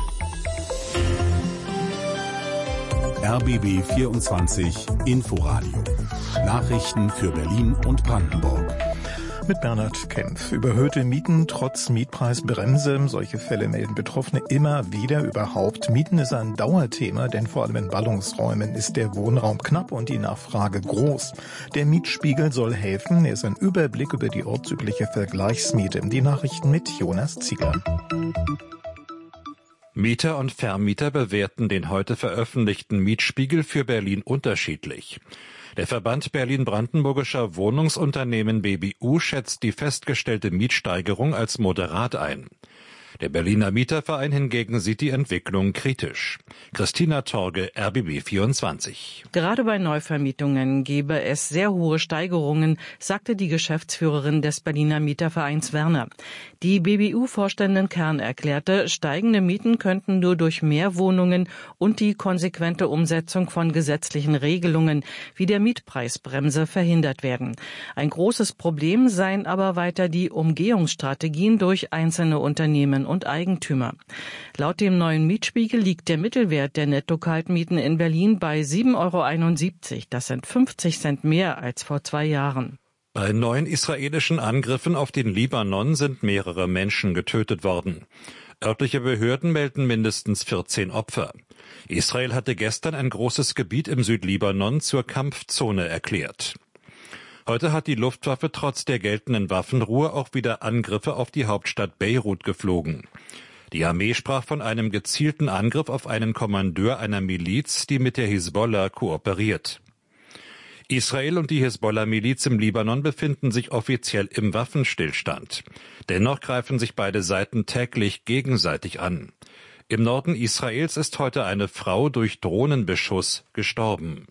R B B vierundzwanzig Inforadio. Nachrichten für Berlin und Brandenburg. Mit Bernhard Kempf. Überhöhte Mieten trotz Mietpreisbremse. Solche Fälle melden Betroffene immer wieder. Überhaupt Mieten ist ein Dauerthema, denn vor allem in Ballungsräumen ist der Wohnraum knapp und die Nachfrage groß. Der Mietspiegel soll helfen. Er ist ein Überblick über die ortsübliche Vergleichsmiete. Die Nachrichten mit Jonas Ziegler. Mieter und Vermieter bewerten den heute veröffentlichten Mietspiegel für Berlin unterschiedlich. Der Verband Berlin-Brandenburgischer Wohnungsunternehmen B B U schätzt die festgestellte Mietsteigerung als moderat ein. Der Berliner Mieterverein hingegen sieht die Entwicklung kritisch. Christina Torge, R B B vierundzwanzig. Gerade bei Neuvermietungen gebe es sehr hohe Steigerungen, sagte die Geschäftsführerin des Berliner Mietervereins Werner. Die B B U-Vorständin Kern erklärte, steigende Mieten könnten nur durch mehr Wohnungen und die konsequente Umsetzung von gesetzlichen Regelungen wie der Mietpreisbremse verhindert werden. Ein großes Problem seien aber weiter die Umgehungsstrategien durch einzelne Unternehmen und Eigentümer. Laut dem neuen Mietspiegel liegt der Mittelwert der Netto-Kaltmieten in Berlin bei sieben Euro einundsiebzig. Das sind fünfzig Cent mehr als vor zwei Jahren. Bei neuen israelischen Angriffen auf den Libanon sind mehrere Menschen getötet worden. Örtliche Behörden melden mindestens vierzehn Opfer. Israel hatte gestern ein großes Gebiet im Südlibanon zur Kampfzone erklärt. Heute hat die Luftwaffe trotz der geltenden Waffenruhe auch wieder Angriffe auf die Hauptstadt Beirut geflogen. Die Armee sprach von einem gezielten Angriff auf einen Kommandeur einer Miliz, die mit der Hisbollah kooperiert. Israel und die Hisbollah-Miliz im Libanon befinden sich offiziell im Waffenstillstand. Dennoch greifen sich beide Seiten täglich gegenseitig an. Im Norden Israels ist heute eine Frau durch Drohnenbeschuss gestorben.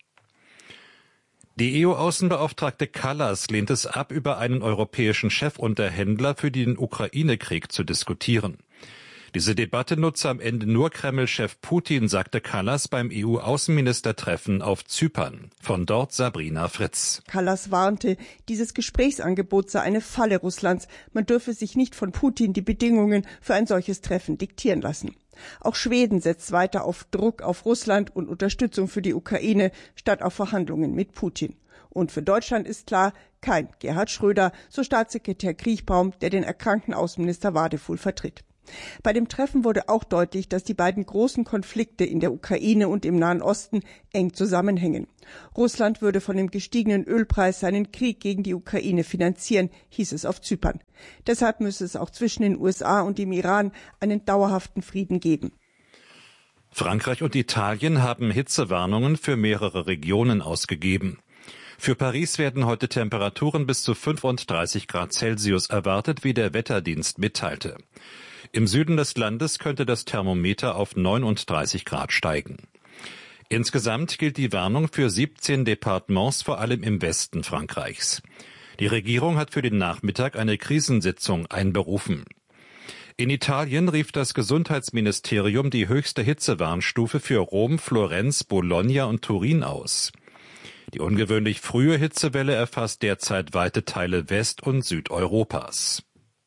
Die E U-Außenbeauftragte Kallas lehnt es ab, über einen europäischen Chefunterhändler für den Ukraine-Krieg zu diskutieren. Diese Debatte nutze am Ende nur Kreml-Chef Putin, sagte Kallas beim E U-Außenministertreffen auf Zypern. Von dort Sabrina Fritz. Kallas warnte, dieses Gesprächsangebot sei eine Falle Russlands. Man dürfe sich nicht von Putin die Bedingungen für ein solches Treffen diktieren lassen. Auch Schweden setzt weiter auf Druck auf Russland und Unterstützung für die Ukraine statt auf Verhandlungen mit Putin. Und für Deutschland ist klar, kein Gerhard Schröder, so Staatssekretär Kriechbaum, der den erkrankten Außenminister Wadefuhl vertritt. Bei dem Treffen wurde auch deutlich, dass die beiden großen Konflikte in der Ukraine und im Nahen Osten eng zusammenhängen. Russland würde von dem gestiegenen Ölpreis seinen Krieg gegen die Ukraine finanzieren, hieß es auf Zypern. Deshalb müsse es auch zwischen den U S A und dem Iran einen dauerhaften Frieden geben. Frankreich und Italien haben Hitzewarnungen für mehrere Regionen ausgegeben. Für Paris werden heute Temperaturen bis zu fünfunddreißig Grad Celsius erwartet, wie der Wetterdienst mitteilte. Im Süden des Landes könnte das Thermometer auf neununddreißig Grad steigen. Insgesamt gilt die Warnung für siebzehn Departements, vor allem im Westen Frankreichs. Die Regierung hat für den Nachmittag eine Krisensitzung einberufen. In Italien rief das Gesundheitsministerium die höchste Hitzewarnstufe für Rom, Florenz, Bologna und Turin aus. Die ungewöhnlich frühe Hitzewelle erfasst derzeit weite Teile West- und Südeuropas.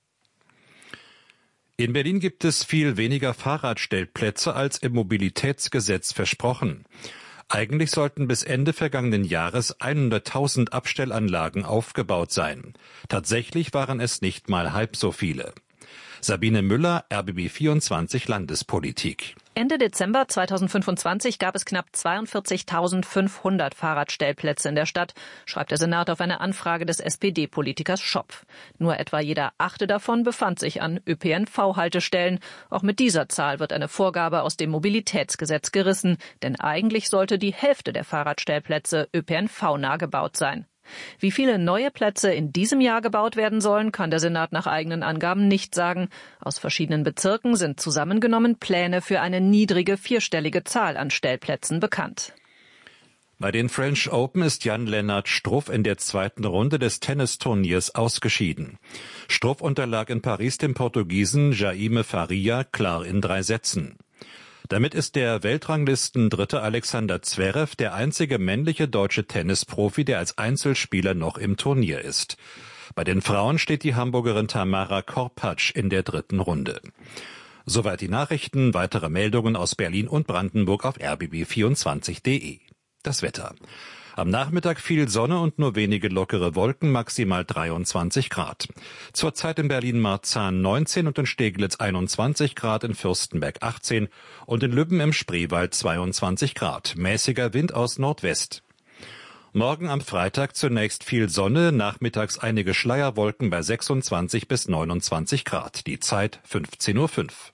In Berlin gibt es viel weniger Fahrradstellplätze als im Mobilitätsgesetz versprochen. Eigentlich sollten bis Ende vergangenen Jahres hunderttausend Abstellanlagen aufgebaut sein. Tatsächlich waren es nicht mal halb so viele. Sabine Müller, R B B vierundzwanzig Landespolitik. Ende Dezember zweitausendfünfundzwanzig gab es knapp zweiundvierzigtausendfünfhundert Fahrradstellplätze in der Stadt, schreibt der Senat auf eine Anfrage des S P D-Politikers Schopf. Nur etwa jeder achte davon befand sich an Ö P N V-Haltestellen. Auch mit dieser Zahl wird eine Vorgabe aus dem Mobilitätsgesetz gerissen, denn eigentlich sollte die Hälfte der Fahrradstellplätze Ö P N V-nah gebaut sein. Wie viele neue Plätze in diesem Jahr gebaut werden sollen, kann der Senat nach eigenen Angaben nicht sagen. Aus verschiedenen Bezirken sind zusammengenommen Pläne für eine niedrige vierstellige Zahl an Stellplätzen bekannt. Bei den French Open ist Jan-Lennart Struff in der zweiten Runde des Tennisturniers ausgeschieden. Struff unterlag in Paris dem Portugiesen Jaime Faria klar in drei Sätzen. Damit ist der Weltranglisten-Dritte Alexander Zverev der einzige männliche deutsche Tennisprofi, der als Einzelspieler noch im Turnier ist. Bei den Frauen steht die Hamburgerin Tamara Korpatsch in der dritten Runde. Soweit die Nachrichten. Weitere Meldungen aus Berlin und Brandenburg auf r b b vierundzwanzig punkt de. Das Wetter. Am Nachmittag viel Sonne und nur wenige lockere Wolken, maximal dreiundzwanzig Grad. Zurzeit in Berlin-Marzahn neunzehn und in Steglitz einundzwanzig Grad, in Fürstenberg achtzehn und in Lübben im Spreewald zweiundzwanzig Grad. Mäßiger Wind aus Nordwest. Morgen am Freitag zunächst viel Sonne, nachmittags einige Schleierwolken bei sechsundzwanzig bis neunundzwanzig Grad. Die Zeit fünfzehn Uhr fünf.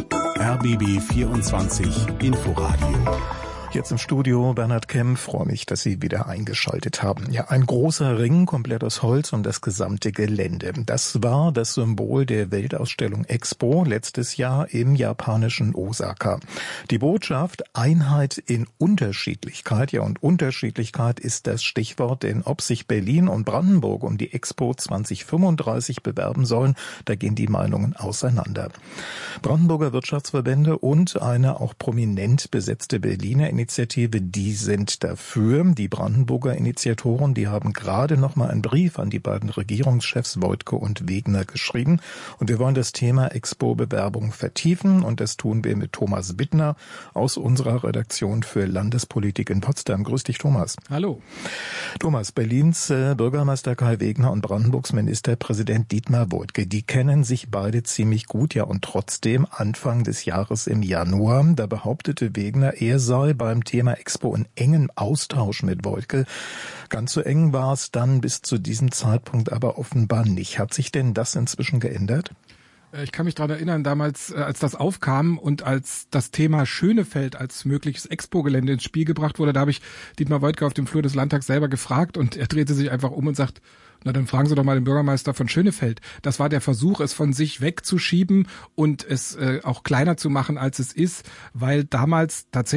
R B B vierundzwanzig Inforadio. Jetzt im Studio Bernhard Kempf, freue mich, dass Sie wieder eingeschaltet haben. Ja, ein großer Ring, komplett aus Holz um das gesamte Gelände. Das war das Symbol der Weltausstellung Expo letztes Jahr im japanischen Osaka. Die Botschaft Einheit in Unterschiedlichkeit, ja, und Unterschiedlichkeit ist das Stichwort, denn ob sich Berlin und Brandenburg um die Expo zwanzig fünfunddreißig bewerben sollen, da gehen die Meinungen auseinander. Brandenburger Wirtschaftsverbände und eine auch prominent besetzte Berliner Initiative, die sind dafür. Die Brandenburger Initiatoren, die haben gerade noch mal einen Brief an die beiden Regierungschefs Woidke und Wegner geschrieben. Und wir wollen das Thema Expo-Bewerbung vertiefen. Und das tun wir mit Thomas Bittner aus unserer Redaktion für Landespolitik in Potsdam. Grüß dich, Thomas. Hallo. Thomas, Berlins äh, Bürgermeister Kai Wegner und Brandenburgs Ministerpräsident Dietmar Woidke, die kennen sich beide ziemlich gut. Ja, und trotzdem Anfang des Jahres im Januar, da behauptete Wegner, er sei bei beim Thema Expo in engem Austausch mit Woidke. Ganz so eng war es dann bis zu diesem Zeitpunkt aber offenbar nicht. Hat sich denn das inzwischen geändert? Ich kann mich daran erinnern, damals, als das aufkam und als das Thema Schönefeld als mögliches Expo-Gelände ins Spiel gebracht wurde, da habe ich Dietmar Woidke auf dem Flur des Landtags selber gefragt und er drehte sich einfach um und sagt, na, dann fragen Sie doch mal den Bürgermeister von Schönefeld. Das war der Versuch, es von sich wegzuschieben und es äh, auch kleiner zu machen, als es ist, weil damals tatsächlich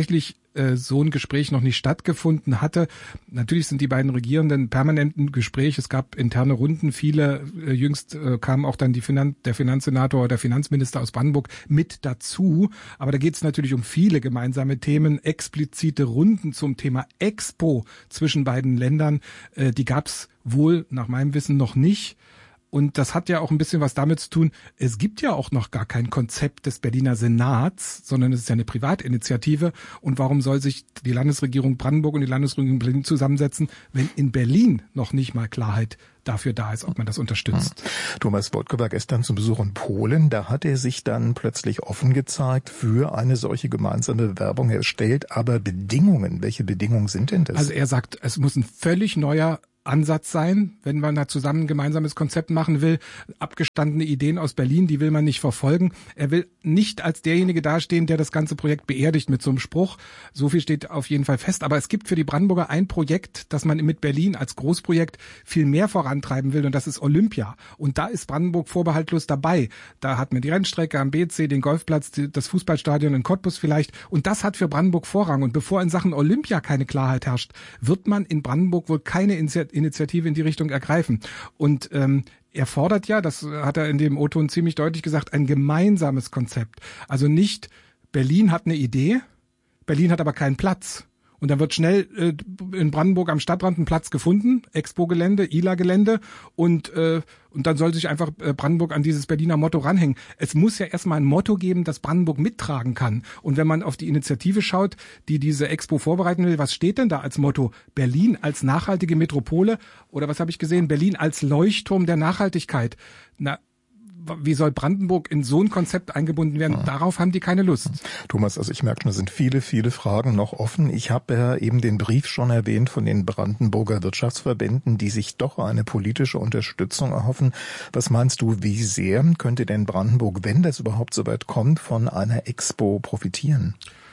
äh, so ein Gespräch noch nicht stattgefunden hatte. Natürlich sind die beiden Regierenden permanent im Gespräch. Es gab interne Runden. Viele, äh, jüngst äh, kam auch dann die Finan- der Finanzsenator oder der Finanzminister aus Brandenburg mit dazu. Aber da geht es natürlich um viele gemeinsame Themen. Explizite Runden zum Thema Expo zwischen beiden Ländern, äh, die gab es wohl nach meinem Wissen noch nicht. Und das hat ja auch ein bisschen was damit zu tun, es gibt ja auch noch gar kein Konzept des Berliner Senats, sondern es ist ja eine Privatinitiative. Und warum soll sich die Landesregierung Brandenburg und die Landesregierung Berlin zusammensetzen, wenn in Berlin noch nicht mal Klarheit dafür da ist, ob man das unterstützt? Thomas Wojtke war gestern zum Besuch in Polen. Da hat er sich dann plötzlich offen gezeigt für eine solche gemeinsame Bewerbung. Er stellt aber Bedingungen. Welche Bedingungen sind denn das? Also er sagt, es muss ein völlig neuer Ansatz sein, wenn man da zusammen ein gemeinsames Konzept machen will. Abgestandene Ideen aus Berlin, die will man nicht verfolgen. Er will nicht als derjenige dastehen, der das ganze Projekt beerdigt mit so einem Spruch. So viel steht auf jeden Fall fest. Aber es gibt für die Brandenburger ein Projekt, das man mit Berlin als Großprojekt viel mehr vorantreiben will, und das ist Olympia. Und da ist Brandenburg vorbehaltlos dabei. Da hat man die Rennstrecke am B C, den Golfplatz, das Fußballstadion in Cottbus vielleicht. Und das hat für Brandenburg Vorrang. Und bevor in Sachen Olympia keine Klarheit herrscht, wird man in Brandenburg wohl keine Initiative Initiative in die Richtung ergreifen. Und ähm, er fordert ja, das hat er in dem O-Ton ziemlich deutlich gesagt, ein gemeinsames Konzept. Also nicht Berlin hat eine Idee, Berlin hat aber keinen Platz. Und dann wird schnell äh, in Brandenburg am Stadtrand ein Platz gefunden, Expo-Gelände, I L A-Gelände, und äh, und dann soll sich einfach äh, Brandenburg an dieses Berliner Motto ranhängen. Es muss ja erstmal ein Motto geben, das Brandenburg mittragen kann. Und wenn man auf die Initiative schaut, die diese Expo vorbereiten will, was steht denn da als Motto? Berlin als nachhaltige Metropole, oder was habe ich gesehen? Berlin als Leuchtturm der Nachhaltigkeit. Na, wie soll Brandenburg in so ein Konzept eingebunden werden? Darauf haben die keine Lust. Thomas, also ich merke schon, es sind viele, viele Fragen noch offen. Ich habe ja eben den Brief schon erwähnt von den Brandenburger Wirtschaftsverbänden, die sich doch eine politische Unterstützung erhoffen. Was meinst du, wie sehr könnte denn Brandenburg, wenn das überhaupt so weit kommt, von einer Expo profitieren?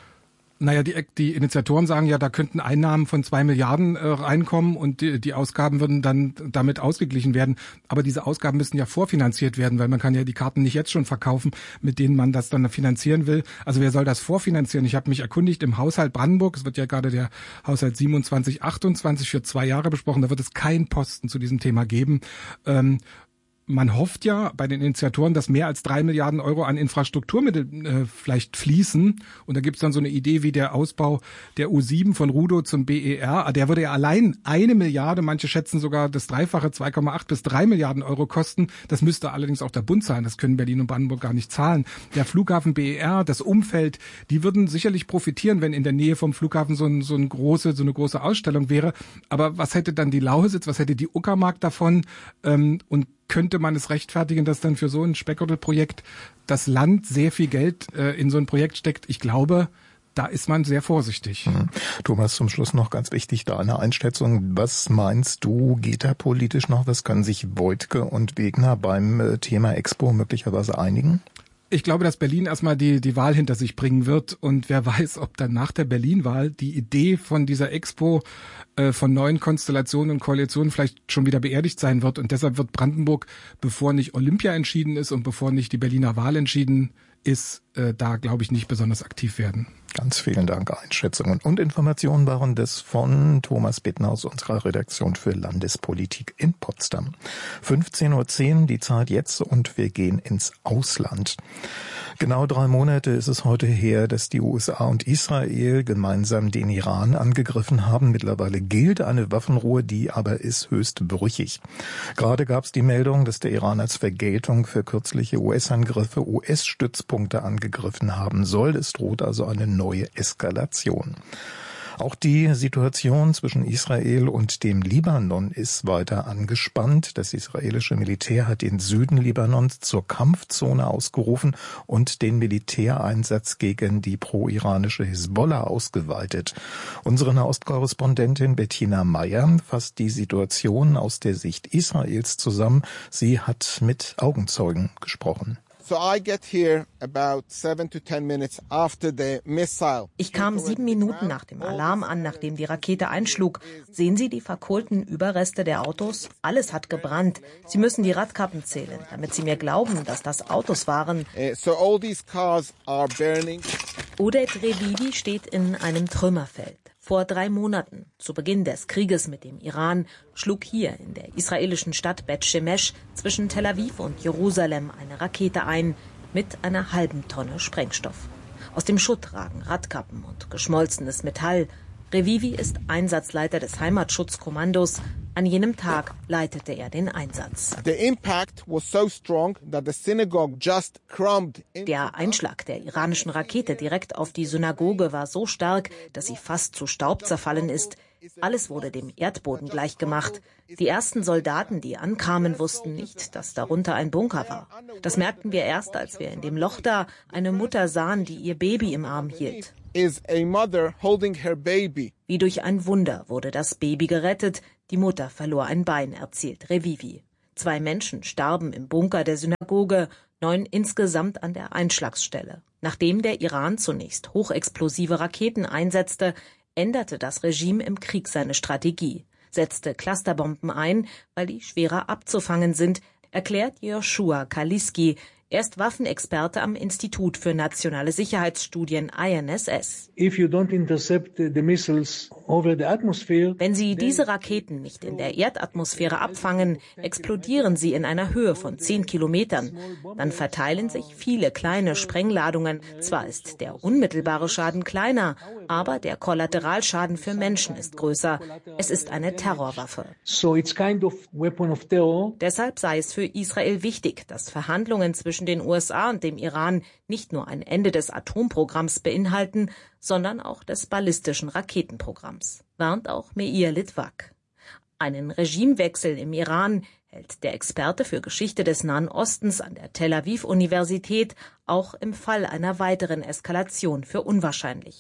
Naja, die, die Initiatoren sagen ja, da könnten Einnahmen von zwei Milliarden äh, reinkommen und die, die Ausgaben würden dann damit ausgeglichen werden. Aber diese Ausgaben müssen ja vorfinanziert werden, weil man kann ja die Karten nicht jetzt schon verkaufen, mit denen man das dann finanzieren will. Also wer soll das vorfinanzieren? Ich habe mich erkundigt, im Haushalt Brandenburg, es wird ja gerade der Haushalt siebenundzwanzig achtundzwanzig für zwei Jahre besprochen, da wird es keinen Posten zu diesem Thema geben. Ähm, Man hofft ja bei den Initiatoren, dass mehr als drei Milliarden Euro an Infrastrukturmittel äh, vielleicht fließen. Und da gibt's dann so eine Idee wie der Ausbau der U sieben von Rudow zum B E R. Der würde ja allein eine Milliarde, manche schätzen sogar das Dreifache, zwei Komma acht bis drei Milliarden Euro kosten. Das müsste allerdings auch der Bund zahlen. Das können Berlin und Brandenburg gar nicht zahlen. Der Flughafen B E R, das Umfeld, die würden sicherlich profitieren, wenn in der Nähe vom Flughafen so, ein, so, ein große, so eine große Ausstellung wäre. Aber was hätte dann die Lausitz, was hätte die Uckermark davon? Ähm, und könnte man es rechtfertigen, dass dann für so ein Speckgürtelprojekt das Land sehr viel Geld äh, in so ein Projekt steckt? Ich glaube, da ist man sehr vorsichtig. Mhm. Thomas, zum Schluss noch ganz wichtig, deine Einschätzung. Was meinst du, geht da politisch noch? Was können sich Wojtke und Wegner beim äh, Thema Expo möglicherweise einigen? Ich glaube, dass Berlin erstmal die, die Wahl hinter sich bringen wird, und wer weiß, ob dann nach der Berlin-Wahl die Idee von dieser Expo äh, von neuen Konstellationen und Koalitionen vielleicht schon wieder beerdigt sein wird, und deshalb wird Brandenburg, bevor nicht Olympia entschieden ist und bevor nicht die Berliner Wahl entschieden ist, äh, da glaube ich nicht besonders aktiv werden. Ganz vielen Dank. Einschätzungen und Informationen waren das von Thomas Bittner aus unserer Redaktion für Landespolitik in Potsdam. fünfzehn Uhr zehn, die Zeit jetzt, und wir gehen ins Ausland. Genau drei Monate ist es heute her, dass die U S A und Israel gemeinsam den Iran angegriffen haben. Mittlerweile gilt eine Waffenruhe, die aber ist höchst brüchig. Gerade gab es die Meldung, dass der Iran als Vergeltung für kürzliche U S-Angriffe U S-Stützpunkte angegriffen haben soll. Es droht also eine neue Eskalation. Auch die Situation zwischen Israel und dem Libanon ist weiter angespannt. Das israelische Militär hat den Süden Libanons zur Kampfzone ausgerufen und den Militäreinsatz gegen die pro-iranische Hisbollah ausgeweitet. Unsere Nahostkorrespondentin Bettina Meyer fasst die Situation aus der Sicht Israels zusammen. Sie hat mit Augenzeugen gesprochen. Ich kam sieben Minuten nach dem Alarm an, nachdem die Rakete einschlug. Sehen Sie die verkohlten Überreste der Autos? Alles hat gebrannt. Sie müssen die Radkappen zählen, damit Sie mir glauben, dass das Autos waren. Oded Revivi steht in einem Trümmerfeld. Vor drei Monaten, zu Beginn des Krieges mit dem Iran, schlug hier in der israelischen Stadt Bet Shemesh zwischen Tel Aviv und Jerusalem eine Rakete ein mit einer halben Tonne Sprengstoff. Aus dem Schutt ragen Radkappen und geschmolzenes Metall. Revivi ist Einsatzleiter des Heimatschutzkommandos. An jenem Tag leitete er den Einsatz. Der Einschlag der iranischen Rakete direkt auf die Synagoge war so stark, dass sie fast zu Staub zerfallen ist. Alles wurde dem Erdboden gleichgemacht. Die ersten Soldaten, die ankamen, wussten nicht, dass darunter ein Bunker war. Das merkten wir erst, als wir in dem Loch da eine Mutter sahen, die ihr Baby im Arm hielt. Wie durch ein Wunder wurde das Baby gerettet. Die Mutter verlor ein Bein, erzählt Revivi. Zwei Menschen starben im Bunker der Synagoge, neun insgesamt an der Einschlagsstelle. Nachdem der Iran zunächst hochexplosive Raketen einsetzte, änderte das Regime im Krieg seine Strategie, setzte Clusterbomben ein, weil die schwerer abzufangen sind, erklärt Joshua Kaliski. Er ist Waffenexperte am Institut für nationale Sicherheitsstudien I N S S. Wenn Sie diese Raketen nicht in der Erdatmosphäre abfangen, explodieren sie in einer Höhe von zehn Kilometern. Dann verteilen sich viele kleine Sprengladungen. Zwar ist der unmittelbare Schaden kleiner, aber der Kollateralschaden für Menschen ist größer. Es ist eine Terrorwaffe. Deshalb sei es für Israel wichtig, dass Verhandlungen zwischen den U S A und dem Iran nicht nur ein Ende des Atomprogramms beinhalten, sondern auch des ballistischen Raketenprogramms, warnt auch Meir Litvak. Einen Regimewechsel im Iran hält der Experte für Geschichte des Nahen Ostens an der Tel Aviv-Universität auch im Fall einer weiteren Eskalation für unwahrscheinlich.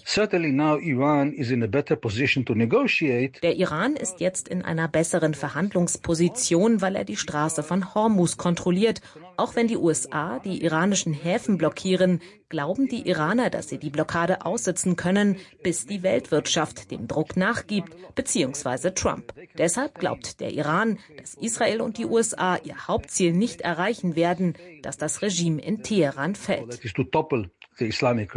Der Iran ist jetzt in einer besseren Verhandlungsposition, weil er die Straße von Hormuz kontrolliert. Auch wenn die U S A die iranischen Häfen blockieren, glauben die Iraner, dass sie die Blockade aussitzen können, bis die Weltwirtschaft dem Druck nachgibt, beziehungsweise Trump. Deshalb glaubt der Iran, dass Israel und die U S A ihr Hauptziel nicht erreichen werden, dass das Regime in Teheran fällt. Die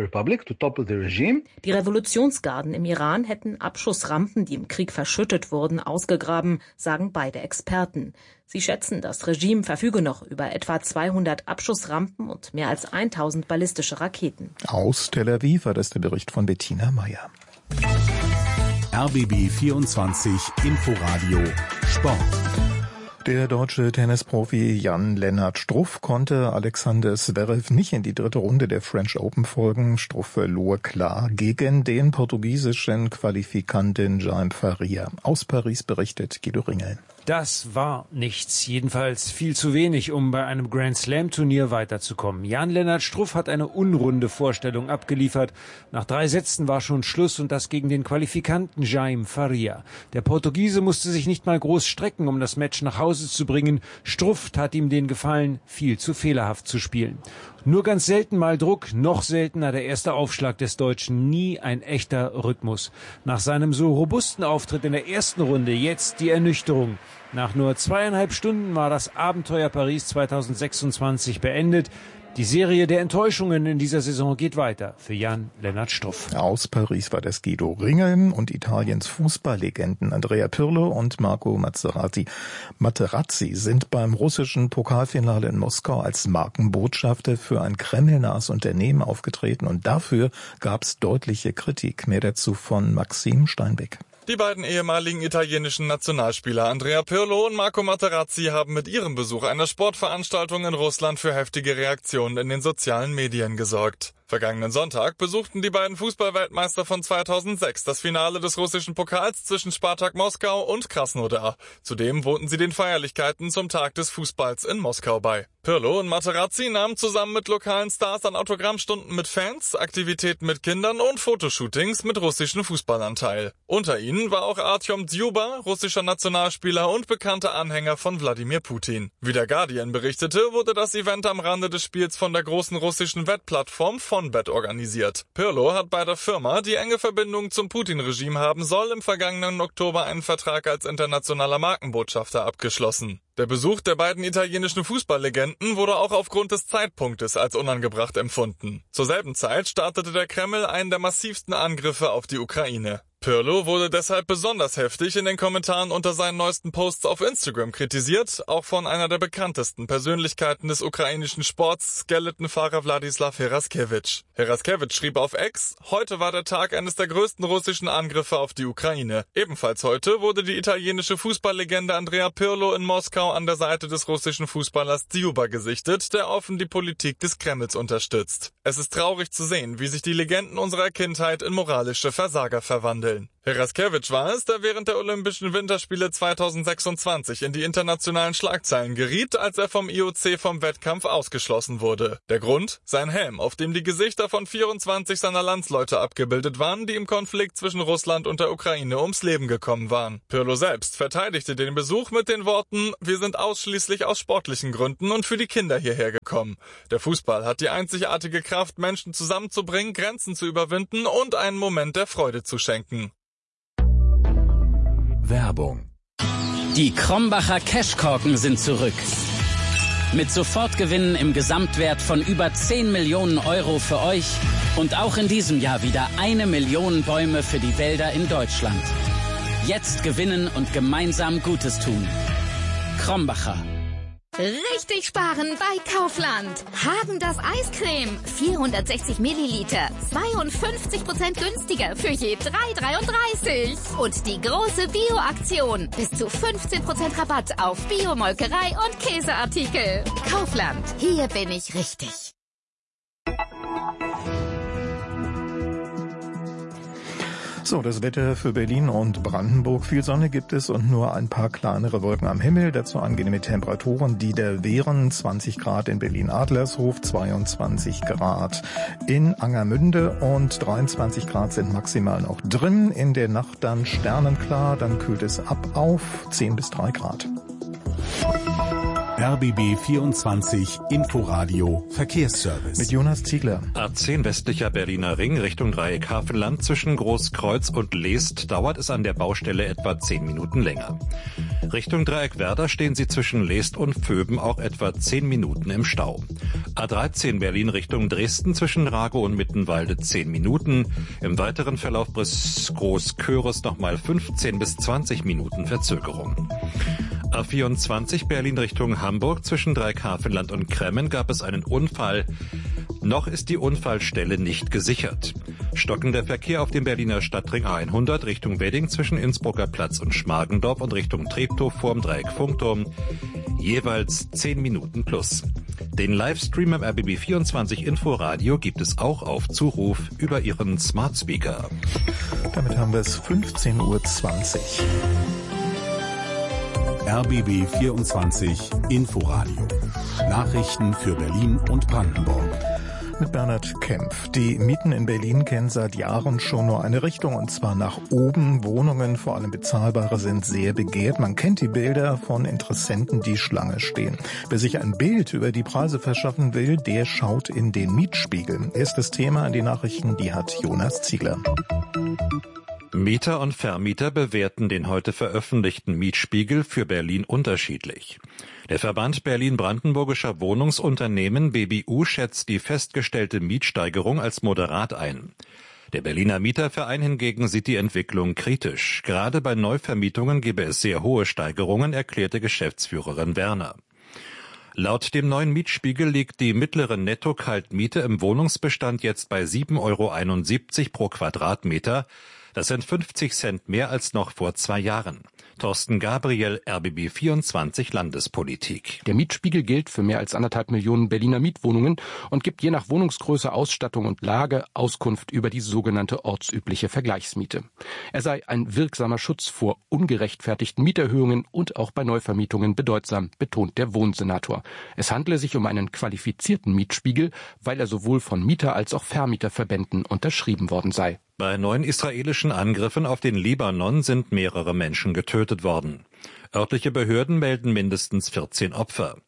Revolutionsgarden im Iran hätten Abschussrampen, die im Krieg verschüttet wurden, ausgegraben, sagen beide Experten. Sie schätzen, das Regime verfüge noch über etwa zweihundert Abschussrampen und mehr als tausend ballistische Raketen. Aus Tel Aviv war das der Bericht von Bettina Meyer. R B B vierundzwanzig Inforadio Sport. Der deutsche Tennisprofi Jan-Lennart Struff konnte Alexander Zverev nicht in die dritte Runde der French Open folgen. Struff verlor klar gegen den portugiesischen Qualifikanten Jaime Faria. Aus Paris berichtet Guido Ringel. Das war nichts, jedenfalls viel zu wenig, um bei einem Grand-Slam-Turnier weiterzukommen. Jan-Lennart Struff hat eine unrunde Vorstellung abgeliefert. Nach drei Sätzen war schon Schluss und das gegen den Qualifikanten Jaime Faria. Der Portugiese musste sich nicht mal groß strecken, um das Match nach Hause zu bringen. Struff tat ihm den Gefallen, viel zu fehlerhaft zu spielen. Nur ganz selten mal Druck, noch seltener der erste Aufschlag des Deutschen, nie ein echter Rhythmus. Nach seinem so robusten Auftritt in der ersten Runde jetzt die Ernüchterung. Nach nur zweieinhalb Stunden war das Abenteuer Paris zweitausendsechsundzwanzig beendet. Die Serie der Enttäuschungen in dieser Saison geht weiter für Jan-Lennart Struff. Aus Paris war das Guido Ringel und Italiens Fußballlegenden Andrea Pirlo und Marco Materazzi. Materazzi sind beim russischen Pokalfinale in Moskau als Markenbotschafter für ein kremlnahes Unternehmen aufgetreten und dafür gab es deutliche Kritik. Mehr dazu von Maxim Steinbeck. Die beiden ehemaligen italienischen Nationalspieler Andrea Pirlo und Marco Materazzi haben mit ihrem Besuch einer Sportveranstaltung in Russland für heftige Reaktionen in den sozialen Medien gesorgt. Vergangenen Sonntag besuchten die beiden Fußballweltmeister von zweitausendsechs das Finale des russischen Pokals zwischen Spartak Moskau und Krasnodar. Zudem wohnten sie den Feierlichkeiten zum Tag des Fußballs in Moskau bei. Pirlo und Materazzi nahmen zusammen mit lokalen Stars an Autogrammstunden mit Fans, Aktivitäten mit Kindern und Fotoshootings mit russischen Fußballern teil. Unter ihnen war auch Artyom Dzyuba, russischer Nationalspieler und bekannter Anhänger von Wladimir Putin. Wie der Guardian berichtete, wurde das Event am Rande des Spiels von der großen russischen Wettplattform von Telefonbett organisiert. Pirlo hat bei der Firma, die enge Verbindung zum Putin-Regime haben soll, im vergangenen Oktober einen Vertrag als internationaler Markenbotschafter abgeschlossen. Der Besuch der beiden italienischen Fußballlegenden wurde auch aufgrund des Zeitpunktes als unangebracht empfunden. Zur selben Zeit startete der Kreml einen der massivsten Angriffe auf die Ukraine. Pirlo wurde deshalb besonders heftig in den Kommentaren unter seinen neuesten Posts auf Instagram kritisiert, auch von einer der bekanntesten Persönlichkeiten des ukrainischen Sports, Skeletonfahrer Wladislaw Heraskevich. Heraskevich schrieb auf X: Heute war der Tag eines der größten russischen Angriffe auf die Ukraine. Ebenfalls heute wurde die italienische Fußballlegende Andrea Pirlo in Moskau an der Seite des russischen Fußballers Dziuba gesichtet, der offen die Politik des Kremls unterstützt. Es ist traurig zu sehen, wie sich die Legenden unserer Kindheit in moralische Versager verwandeln. Heraskevich war es, der während der Olympischen Winterspiele zweitausendsechsundzwanzig in die internationalen Schlagzeilen geriet, als er vom I O C vom Wettkampf ausgeschlossen wurde. Der Grund? Sein Helm, auf dem die Gesichter von vierundzwanzig seiner Landsleute abgebildet waren, die im Konflikt zwischen Russland und der Ukraine ums Leben gekommen waren. Pirlo selbst verteidigte den Besuch mit den Worten: Wir sind ausschließlich aus sportlichen Gründen und für die Kinder hierher gekommen. Der Fußball hat die einzigartige Kraft, Menschen zusammenzubringen, Grenzen zu überwinden und einen Moment der Freude zu schenken. Werbung. Die Krombacher Cashkorken sind zurück. Mit Sofortgewinnen im Gesamtwert von über zehn Millionen Euro für euch und auch in diesem Jahr wieder eine Million Bäume für die Wälder in Deutschland. Jetzt gewinnen und gemeinsam Gutes tun. Krombacher. Richtig sparen bei Kaufland. Häagen-Dazs Eiscreme. vierhundertsechzig Milliliter. zweiundfünfzig Prozent günstiger für je drei dreiunddreißig. Und die große Bio-Aktion. Bis zu fünfzehn Prozent Rabatt auf Bio-Molkerei und Käseartikel. Kaufland. Hier bin ich richtig. So, das Wetter für Berlin und Brandenburg. Viel Sonne gibt es und nur ein paar kleinere Wolken am Himmel. Dazu angenehme Temperaturen, die da wären. zwanzig Grad in Berlin-Adlershof, zweiundzwanzig Grad in Angermünde und dreiundzwanzig Grad sind maximal noch drin. In der Nacht dann sternenklar, dann kühlt es ab auf zehn bis drei Grad. R B B vierundzwanzig Inforadio Verkehrsservice. Mit Jonas Ziegler. A zehn westlicher Berliner Ring Richtung Dreieck Hafenland zwischen Großkreuz und Leest dauert es an der Baustelle etwa zehn Minuten länger. Richtung Dreieck Werder stehen Sie zwischen Leest und Vöben auch etwa zehn Minuten im Stau. A dreizehn Berlin Richtung Dresden zwischen Ragow und Mittenwalde zehn Minuten. Im weiteren Verlauf bis Großköris nochmal fünfzehn bis zwanzig Minuten Verzögerung. A vierundzwanzig Berlin Richtung Hamburg zwischen Dreieck-Hafenland und Kremmen gab es einen Unfall. Noch ist die Unfallstelle nicht gesichert. Stockender Verkehr auf dem Berliner Stadtring A hundert Richtung Wedding zwischen Innsbrucker Platz und Schmargendorf und Richtung Treptow vorm Dreieck Funkturm. Jeweils zehn Minuten plus. Den Livestream im R B B vierundzwanzig Inforadio gibt es auch auf Zuruf über Ihren Smart Speaker. Damit haben wir es fünfzehn Uhr zwanzig. R B B vierundzwanzig Inforadio. Nachrichten für Berlin und Brandenburg. Mit Bernhard Kempf. Die Mieten in Berlin kennen seit Jahren schon nur eine Richtung, und zwar nach oben. Wohnungen, vor allem bezahlbare, sind sehr begehrt. Man kennt die Bilder von Interessenten, die Schlange stehen. Wer sich ein Bild über die Preise verschaffen will, der schaut in den Mietspiegel. Erstes Thema in die Nachrichten, die hat Jonas Ziegler. Mieter und Vermieter bewerten den heute veröffentlichten Mietspiegel für Berlin unterschiedlich. Der Verband Berlin-Brandenburgischer Wohnungsunternehmen B B U schätzt die festgestellte Mietsteigerung als moderat ein. Der Berliner Mieterverein hingegen sieht die Entwicklung kritisch. Gerade bei Neuvermietungen gebe es sehr hohe Steigerungen, erklärte Geschäftsführerin Werner. Laut dem neuen Mietspiegel liegt die mittlere Netto-Kaltmiete im Wohnungsbestand jetzt bei sieben Euro einundsiebzig pro Quadratmeter. Das sind fünfzig Cent mehr als noch vor zwei Jahren. Thorsten Gabriel, R B B vierundzwanzig Landespolitik. Der Mietspiegel gilt für mehr als anderthalb Millionen Berliner Mietwohnungen und gibt je nach Wohnungsgröße, Ausstattung und Lage Auskunft über die sogenannte ortsübliche Vergleichsmiete. Er sei ein wirksamer Schutz vor ungerechtfertigten Mieterhöhungen und auch bei Neuvermietungen bedeutsam, betont der Wohnsenator. Es handle sich um einen qualifizierten Mietspiegel, weil er sowohl von Mieter- als auch Vermieterverbänden unterschrieben worden sei. Bei neuen israelischen Angriffen auf den Libanon sind mehrere Menschen getötet worden. Örtliche Behörden melden mindestens vierzehn Opfer.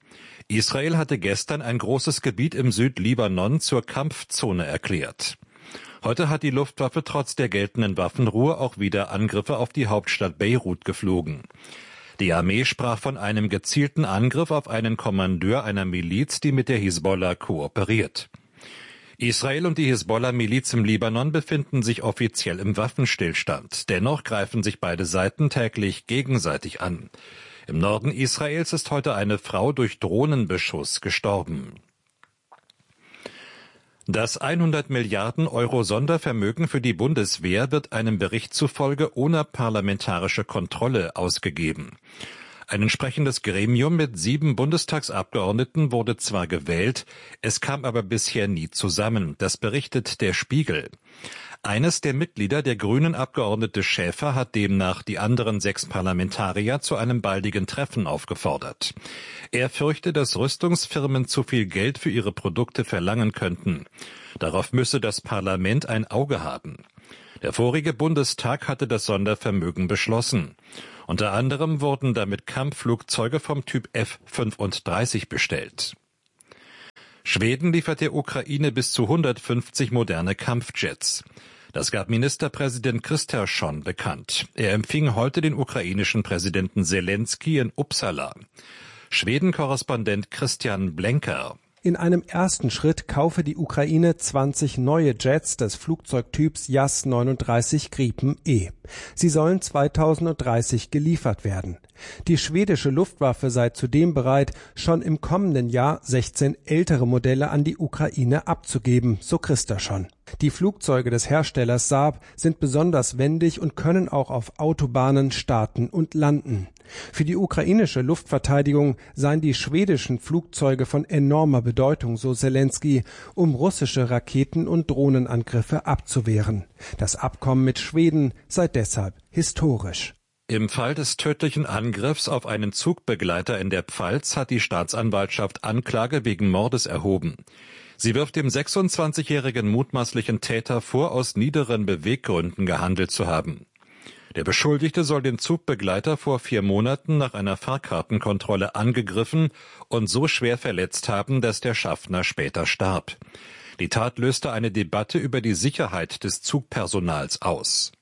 Israel hatte gestern ein großes Gebiet im Südlibanon zur Kampfzone erklärt. Heute hat die Luftwaffe trotz der geltenden Waffenruhe auch wieder Angriffe auf die Hauptstadt Beirut geflogen. Die Armee sprach von einem gezielten Angriff auf einen Kommandeur einer Miliz, die mit der Hisbollah kooperiert. Israel und die Hisbollah-Miliz im Libanon befinden sich offiziell im Waffenstillstand. Dennoch greifen sich beide Seiten täglich gegenseitig an. Im Norden Israels ist heute eine Frau durch Drohnenbeschuss gestorben. Das hundert Milliarden Euro Sondervermögen für die Bundeswehr wird einem Bericht zufolge ohne parlamentarische Kontrolle ausgegeben. Ein entsprechendes Gremium mit sieben Bundestagsabgeordneten wurde zwar gewählt, es kam aber bisher nie zusammen. Das berichtet der Spiegel. Eines der Mitglieder, der grünen Abgeordnete Schäfer, hat demnach die anderen sechs Parlamentarier zu einem baldigen Treffen aufgefordert. Er fürchte, dass Rüstungsfirmen zu viel Geld für ihre Produkte verlangen könnten. Darauf müsse das Parlament ein Auge haben. Der vorige Bundestag hatte das Sondervermögen beschlossen. Unter anderem wurden damit Kampfflugzeuge vom Typ F fünfunddreißig bestellt. Schweden liefert der Ukraine bis zu hundertfünfzig moderne Kampfjets. Das gab Ministerpräsident Kristersson bekannt. Er empfing heute den ukrainischen Präsidenten Zelensky in Uppsala. Schweden-Korrespondent Christian Blenker. In einem ersten Schritt kaufe die Ukraine zwanzig neue Jets des Flugzeugtyps Jas neununddreißig Gripen E. Sie sollen zweitausenddreißig geliefert werden. Die schwedische Luftwaffe sei zudem bereit, schon im kommenden Jahr sechzehn ältere Modelle an die Ukraine abzugeben, so Kristersson. Die Flugzeuge des Herstellers Saab sind besonders wendig und können auch auf Autobahnen starten und landen. Für die ukrainische Luftverteidigung seien die schwedischen Flugzeuge von enormer Bedeutung, so Zelensky, um russische Raketen- und Drohnenangriffe abzuwehren. Das Abkommen mit Schweden sei deshalb historisch. Im Fall des tödlichen Angriffs auf einen Zugbegleiter in der Pfalz hat die Staatsanwaltschaft Anklage wegen Mordes erhoben. Sie wirft dem sechsundzwanzigjährigen mutmaßlichen Täter vor, aus niederen Beweggründen gehandelt zu haben. Der Beschuldigte soll den Zugbegleiter vor vier Monaten nach einer Fahrkartenkontrolle angegriffen und so schwer verletzt haben, dass der Schaffner später starb. Die Tat löste eine Debatte über die Sicherheit des Zugpersonals aus.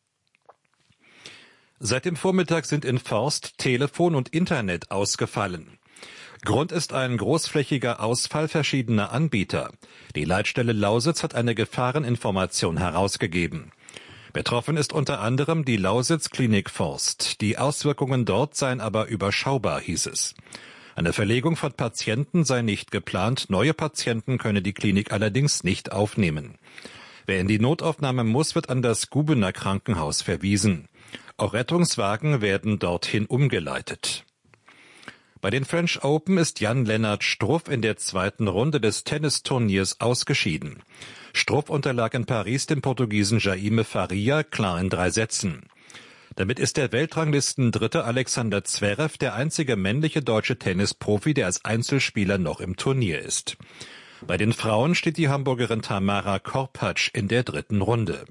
Seit dem Vormittag sind in Forst Telefon und Internet ausgefallen. Grund ist ein großflächiger Ausfall verschiedener Anbieter. Die Leitstelle Lausitz hat eine Gefahreninformation herausgegeben. Betroffen ist unter anderem die Lausitz Klinik Forst. Die Auswirkungen dort seien aber überschaubar, hieß es. Eine Verlegung von Patienten sei nicht geplant. Neue Patienten könne die Klinik allerdings nicht aufnehmen. Wer in die Notaufnahme muss, wird an das Gubener Krankenhaus verwiesen. Auch Rettungswagen werden dorthin umgeleitet. Bei den French Open ist Jan-Lennart Struff in der zweiten Runde des Tennisturniers ausgeschieden. Struff unterlag in Paris dem Portugiesen Jaime Faria klar in drei Sätzen. Damit ist der Weltranglistendritte Alexander Zverev der einzige männliche deutsche Tennisprofi, der als Einzelspieler noch im Turnier ist. Bei den Frauen steht die Hamburgerin Tamara Korpatsch in der dritten Runde.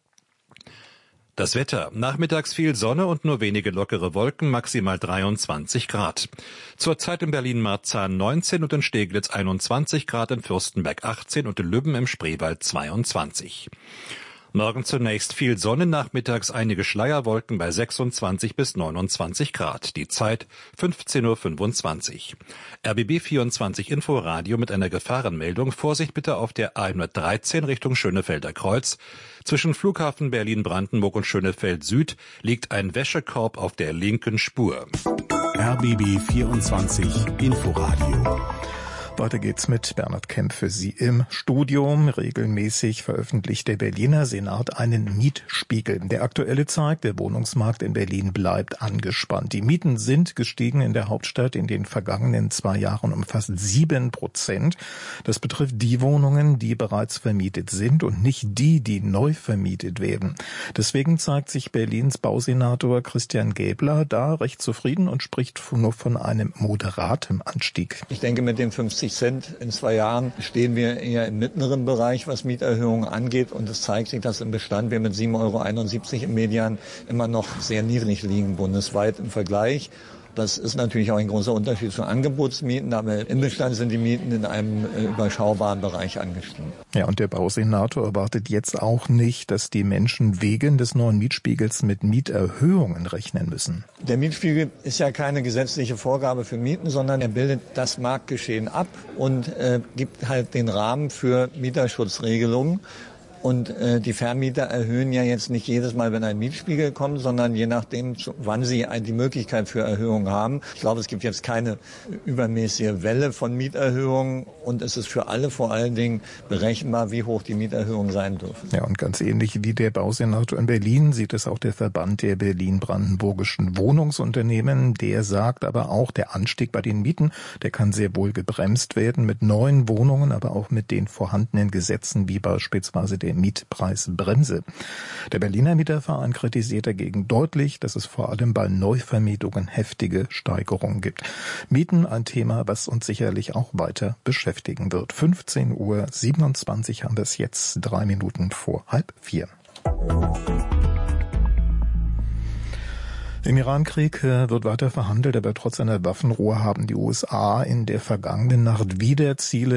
Das Wetter. Nachmittags viel Sonne und nur wenige lockere Wolken, maximal dreiundzwanzig Grad. Zurzeit in Berlin-Marzahn neunzehn und in Steglitz einundzwanzig Grad, in Fürstenberg achtzehn und in Lübben im Spreewald zweiundzwanzig. Morgen zunächst viel Sonne, nachmittags einige Schleierwolken bei sechsundzwanzig bis neunundzwanzig Grad. Die Zeit fünfzehn Uhr fünfundzwanzig. R B B vierundzwanzig Inforadio mit einer Gefahrenmeldung. Vorsicht bitte auf der A hundertdreizehn Richtung Schönefelder Kreuz. Zwischen Flughafen Berlin-Brandenburg und Schönefeld Süd liegt ein Wäschekorb auf der linken Spur. R B B vierundzwanzig Inforadio. Weiter geht's mit Bernhard Kemp für Sie im Studio. Regelmäßig veröffentlicht der Berliner Senat einen Mietspiegel. Der aktuelle zeigt, der Wohnungsmarkt in Berlin bleibt angespannt. Die Mieten sind gestiegen in der Hauptstadt in den vergangenen zwei Jahren um fast sieben Prozent. Das betrifft die Wohnungen, die bereits vermietet sind und nicht die, die neu vermietet werden. Deswegen zeigt sich Berlins Bausenator Christian Gäbler da recht zufrieden und spricht nur von einem moderaten Anstieg. Ich denke, mit den fünfzig Cent in zwei Jahren stehen wir eher im mittleren Bereich, was Mieterhöhungen angeht. Und es zeigt sich, dass im Bestand wir mit sieben Euro einundsiebzig im Median immer noch sehr niedrig liegen, bundesweit im Vergleich. Das ist natürlich auch ein großer Unterschied zu Angebotsmieten, aber im Bestand sind die Mieten in einem äh, überschaubaren Bereich angestiegen. Ja, und der Bausenator erwartet jetzt auch nicht, dass die Menschen wegen des neuen Mietspiegels mit Mieterhöhungen rechnen müssen. Der Mietspiegel ist ja keine gesetzliche Vorgabe für Mieten, sondern er bildet das Marktgeschehen ab und äh, gibt halt den Rahmen für Mieterschutzregelungen. Und äh, die Vermieter erhöhen ja jetzt nicht jedes Mal, wenn ein Mietspiegel kommt, sondern je nachdem, wann sie die Möglichkeit für Erhöhungen haben. Ich glaube, es gibt jetzt keine übermäßige Welle von Mieterhöhungen und es ist für alle vor allen Dingen berechenbar, wie hoch die Mieterhöhungen sein dürfen. Ja, und ganz ähnlich wie der Bausenator in Berlin sieht es auch der Verband der berlin-brandenburgischen Wohnungsunternehmen. Der sagt aber auch, der Anstieg bei den Mieten, der kann sehr wohl gebremst werden mit neuen Wohnungen, aber auch mit den vorhandenen Gesetzen, wie beispielsweise der Mietpreisbremse. Der Berliner Mieterverein kritisiert dagegen deutlich, dass es vor allem bei Neuvermietungen heftige Steigerungen gibt. Mieten ein Thema, was uns sicherlich auch weiter beschäftigen wird. fünfzehn Uhr siebenundzwanzig haben wir es jetzt, drei Minuten vor halb vier. Im Irankrieg wird weiter verhandelt, aber trotz einer Waffenruhe haben die U S A in der vergangenen Nacht wieder Ziele